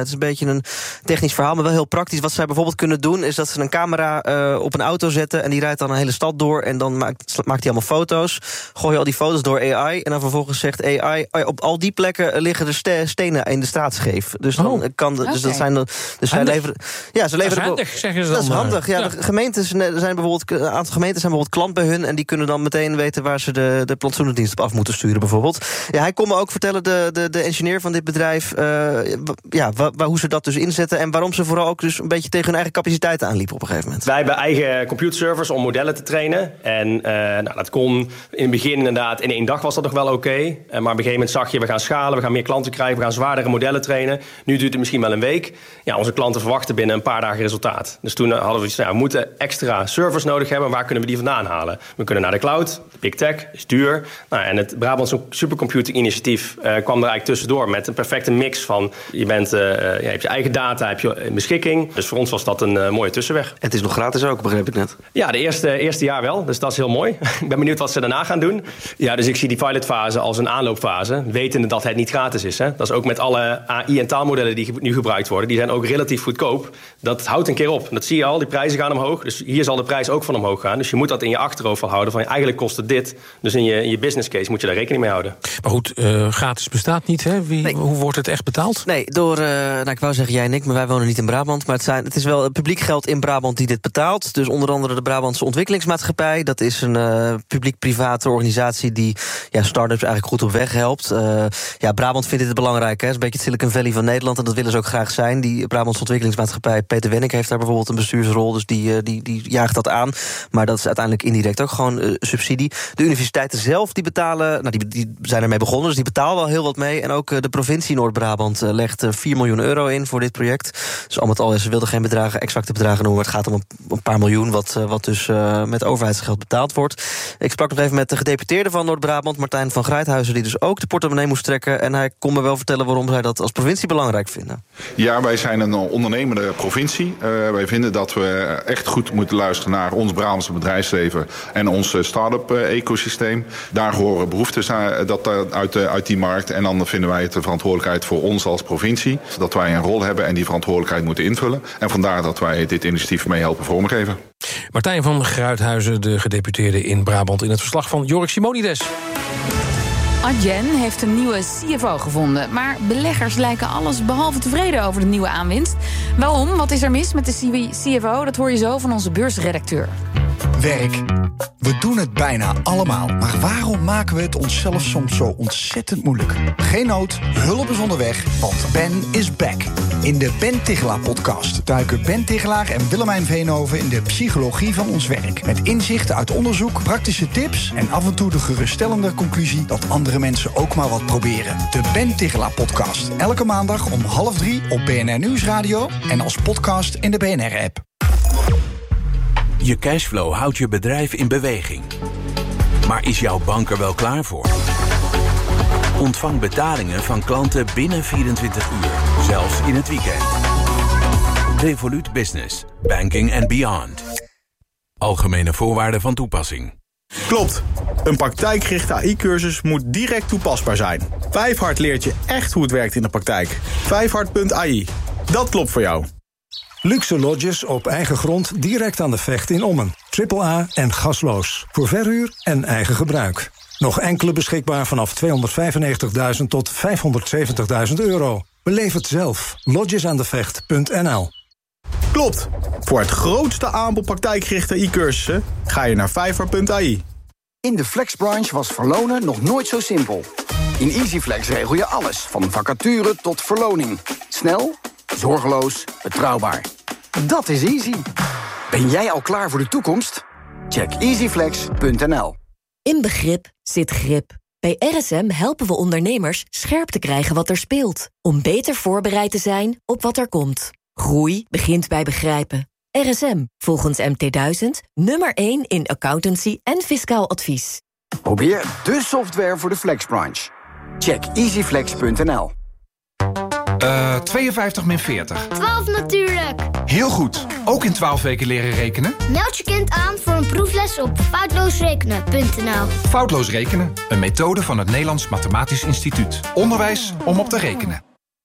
Speaker 15: een technisch verhaal, maar wel heel praktisch. Wat zij bijvoorbeeld kunnen doen, is dat ze een camera uh, op een auto zetten en die rijdt dan een hele stad door en dan maakt, maakt hij allemaal foto's. Gooi je al die foto's door A I en dan vervolgens zegt A I, oh ja, op al die plekken liggen er ste- stenen in de straat scheef. Dus dan oh. kan de, dus okay. dat zijn de, dus zij leveren. Ja, ze leveren.
Speaker 1: Dat is handig, zeggen ze dan.
Speaker 15: Dat is handig. Ja, ja. De gemeentes, er zijn bijvoorbeeld een aantal gemeenten zijn bijvoorbeeld klant bij hun en die kunnen dan meteen weten waar ze de, de plantsoenendienst op af moeten sturen, bijvoorbeeld. Ja, hij kon me ook vertellen, de, de, de engineer van dit bedrijf, uh, ja, wa, wa, hoe ze dat dus inzetten en waarom ze vooral ook dus een beetje tegen hun eigen capaciteiten aanliepen op een gegeven moment.
Speaker 17: Wij hebben eigen computerservers om modellen te trainen. En uh, nou, dat kon in het begin inderdaad, in één dag was dat nog wel oké. Okay. Uh, maar op een gegeven moment zag je, we gaan schalen, we gaan meer klanten krijgen, we gaan zwaardere modellen trainen. Nu duurt het misschien wel een week. Ja, onze klanten verwachten binnen een paar dagen resultaat. Dus toen hadden we iets, nou, we moeten extra servers nodig hebben. Waar kunnen we die vandaan halen? We kunnen naar de cloud. Big tech is duur. Nou, en het Brabantse Supercomputing Initiatief uh, kwam er eigenlijk tussendoor met een perfecte mix van je bent, uh, ja, je hebt je eigen data, heb je in beschikking. Dus voor ons was dat een uh, mooie tussenweg.
Speaker 15: Het is nog gratis ook, begreep ik net.
Speaker 17: Ja, de eerste, eerste jaar wel. Dus dat is heel mooi. Ik ben benieuwd wat ze daarna gaan doen. Ja, dus ik zie die pilotfase als een aanloopfase, wetende dat het niet gratis is. Hè. Dat is ook met alle A I en taalmodellen die nu gebruikt worden. Die zijn ook relatief goedkoop. Dat houdt een keer op. Dat zie je al. Die prijzen gaan omhoog. Dus hier zal de prijs ook van omhoog gaan. Dus je moet dat in je achterhoofd wel houden. Van eigenlijk kost het dit. Dus in je, in je business case moet je daar rekening mee houden.
Speaker 1: Maar goed, uh, gratis bestaat niet. Hè? Wie, nee. Hoe wordt het echt betaald?
Speaker 15: Nee, door, uh, nou, ik wou zeggen jij en ik, maar wij wonen niet in Brabant. Maar het, zijn, het is wel het publiek geld in Brabant die dit betaalt. Dus onder andere de Brabantse Ontwikkelingsmaatschappij. Dat is een uh, publiek-private organisatie die ja, start-ups eigenlijk goed op weg helpt. Uh, ja, Brabant vindt dit belangrijk. Hè? Het is een beetje het Silicon Valley van Nederland. En dat willen ze ook graag zijn. Die Brabantse Ontwikkelingsmaatschappij, Peter Wenink heeft daar bijvoorbeeld een bestuursrol. Dus die, uh, die, die jaagt dat aan. Maar dat is uiteindelijk indirect ook gewoon uh, subsidie. De universiteiten zelf die betalen, nou die, die zijn ermee begonnen, dus die betalen wel heel wat mee. En ook uh, de provincie Noord-Brabant uh, legt uh, vier miljoen euro in voor dit project. Dus al met al, ze wilden geen bedragen, exacte bedragen noemen, maar het gaat om een, een paar miljoen, wat, uh, wat dus uh, met overheidsgeld betaald wordt. Ik sprak nog even met de gedeputeerde van Noord-Brabant, Martijn van Grijthuizen, die dus ook de portemonnee moest trekken. En hij kon me wel vertellen waarom zij dat als provincie belangrijk vinden.
Speaker 18: Ja, wij zijn een ondernemende provincie. Uh, wij vinden dat we echt goed moeten luisteren naar ons Brabantse bedrijfsleven en ons start-up ecosysteem. Daar horen behoeftes aan, dat uit, uit die markt. En dan vinden wij het de verantwoordelijkheid voor ons als provincie dat wij een rol hebben en die verantwoordelijkheid moeten invullen. En vandaar dat wij dit initiatief mee helpen vormgeven.
Speaker 1: Martijn van Gruithuizen, de gedeputeerde in Brabant, in het verslag van Jorik Simonides.
Speaker 3: Adyen heeft een nieuwe C F O gevonden. Maar beleggers lijken alles behalve tevreden over de nieuwe aanwinst. Waarom? Wat is er mis met de C F O? Dat hoor je zo van onze beursredacteur.
Speaker 19: Werk. We doen het bijna allemaal. Maar waarom maken we het onszelf soms zo ontzettend moeilijk? Geen nood, hulp is onderweg, want Ben is back. In de Ben Tichelaar-podcast duiken Ben Tichelaar en Willemijn Veenhoven in de psychologie van ons werk. Met inzichten uit onderzoek, praktische tips en af en toe de geruststellende conclusie dat andere mensen ook maar wat proberen. De Ben Tichelaar-podcast. Elke maandag om half drie op B N R Nieuwsradio en als podcast in de B N R-app.
Speaker 13: Je cashflow houdt je bedrijf in beweging. Maar is jouw bank er wel klaar voor? Ontvang betalingen van klanten binnen vierentwintig uur, zelfs in het weekend. Revolut Business, banking and beyond. Algemene voorwaarden van toepassing.
Speaker 20: Klopt. Een praktijkgerichte A I-cursus moet direct toepasbaar zijn. Vijfhart leert je echt hoe het werkt in de praktijk. vijfhart punt A I. Dat klopt voor jou.
Speaker 21: Luxe lodges op eigen grond direct aan de Vecht in Ommen. Triple A en gasloos. Voor verhuur en eigen gebruik. Nog enkele beschikbaar vanaf tweehonderdvijfennegentigduizend tot vijfhonderdzeventigduizend euro. Beleef het zelf. lodgesaandevecht punt n l.
Speaker 20: Klopt. Voor het grootste aanbod praktijkgerichte A I-cursussen ga je naar vijfhart punt A I.
Speaker 26: In de flexbranche was verlonen nog nooit zo simpel. In EasyFlex regel je alles, van vacature tot verloning. Snel, zorgeloos, betrouwbaar. Dat is easy. Ben jij al klaar voor de toekomst? Check easyflex punt n l.
Speaker 27: In begrip zit grip. Bij R S M helpen we ondernemers scherp te krijgen wat er speelt. Om beter voorbereid te zijn op wat er komt. Groei begint bij begrijpen. R S M, volgens M T duizend, nummer één in accountancy en fiscaal advies.
Speaker 26: Probeer de software voor de flexbranche. Check easyflex punt n l.
Speaker 28: Uh, tweeënvijftig min veertig.
Speaker 29: twaalf natuurlijk.
Speaker 28: Heel goed. Ook in twaalf weken leren rekenen?
Speaker 29: Meld je kind aan voor een proefles op foutloosrekenen punt n l.
Speaker 28: Foutloos rekenen, een methode van het Nederlands Mathematisch Instituut. Onderwijs om op te rekenen.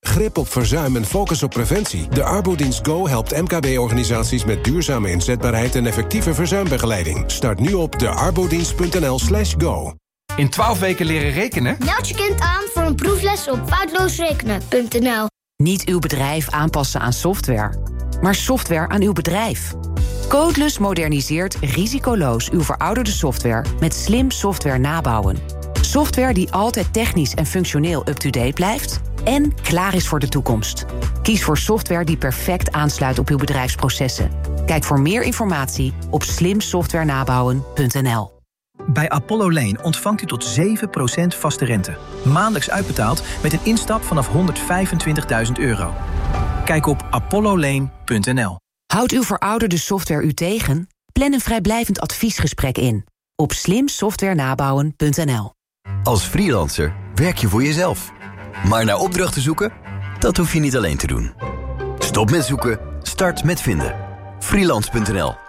Speaker 2: Grip op verzuim en focus op preventie. De Arbodienst Go helpt M K B-organisaties met duurzame inzetbaarheid en effectieve verzuimbegeleiding. Start nu op de arbodienst punt n l slash go.
Speaker 28: In twaalf weken leren rekenen?
Speaker 29: Meld je kind aan voor een proefles op foutloosrekenen punt n l.
Speaker 4: Niet uw bedrijf aanpassen aan software, maar software aan uw bedrijf. Codeless moderniseert risicoloos uw verouderde software met slim software nabouwen. Software die altijd technisch en functioneel up-to-date blijft en klaar is voor de toekomst. Kies voor software die perfect aansluit op uw bedrijfsprocessen. Kijk voor meer informatie op slim software nabouwen punt n l.
Speaker 6: Bij Apollo Lane ontvangt u tot zeven procent vaste rente. Maandelijks uitbetaald met een instap vanaf honderdvijfentwintigduizend euro. Kijk op apollo lane punt n l.
Speaker 4: Houdt uw verouderde software u tegen? Plan een vrijblijvend adviesgesprek in op slim software nabouwen punt n l.
Speaker 8: Als freelancer werk je voor jezelf. Maar naar opdrachten zoeken? Dat hoef je niet alleen te doen. Stop met zoeken, start met vinden. freelance punt n l.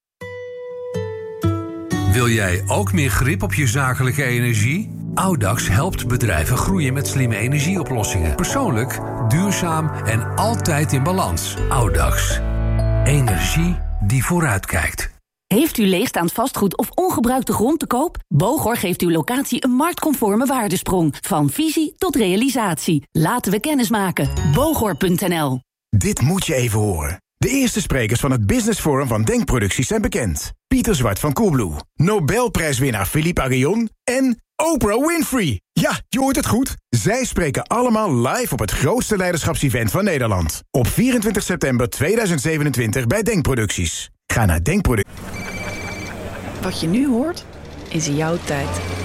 Speaker 9: Wil jij ook meer grip op je zakelijke energie? Audax helpt bedrijven groeien met slimme energieoplossingen. Persoonlijk, duurzaam en altijd in balans. Audax. Energie die vooruitkijkt.
Speaker 12: Heeft u leegstaand vastgoed of ongebruikte grond te koop? Bogor geeft uw locatie een marktconforme waardesprong. Van visie tot realisatie. Laten we kennis maken. Bogor punt n l.
Speaker 22: Dit moet je even horen. De eerste sprekers van het Business Forum van Denkproducties zijn bekend. Pieter Zwart van Coolblue, Nobelprijswinnaar Philippe Aghion en Oprah Winfrey. Ja, je hoort het goed. Zij spreken allemaal live op het grootste leiderschapsevent van Nederland. Op vierentwintig september tweeduizend zevenentwintig bij Denkproducties. Ga naar Denkproducties.
Speaker 23: Wat je nu hoort, is jouw tijd.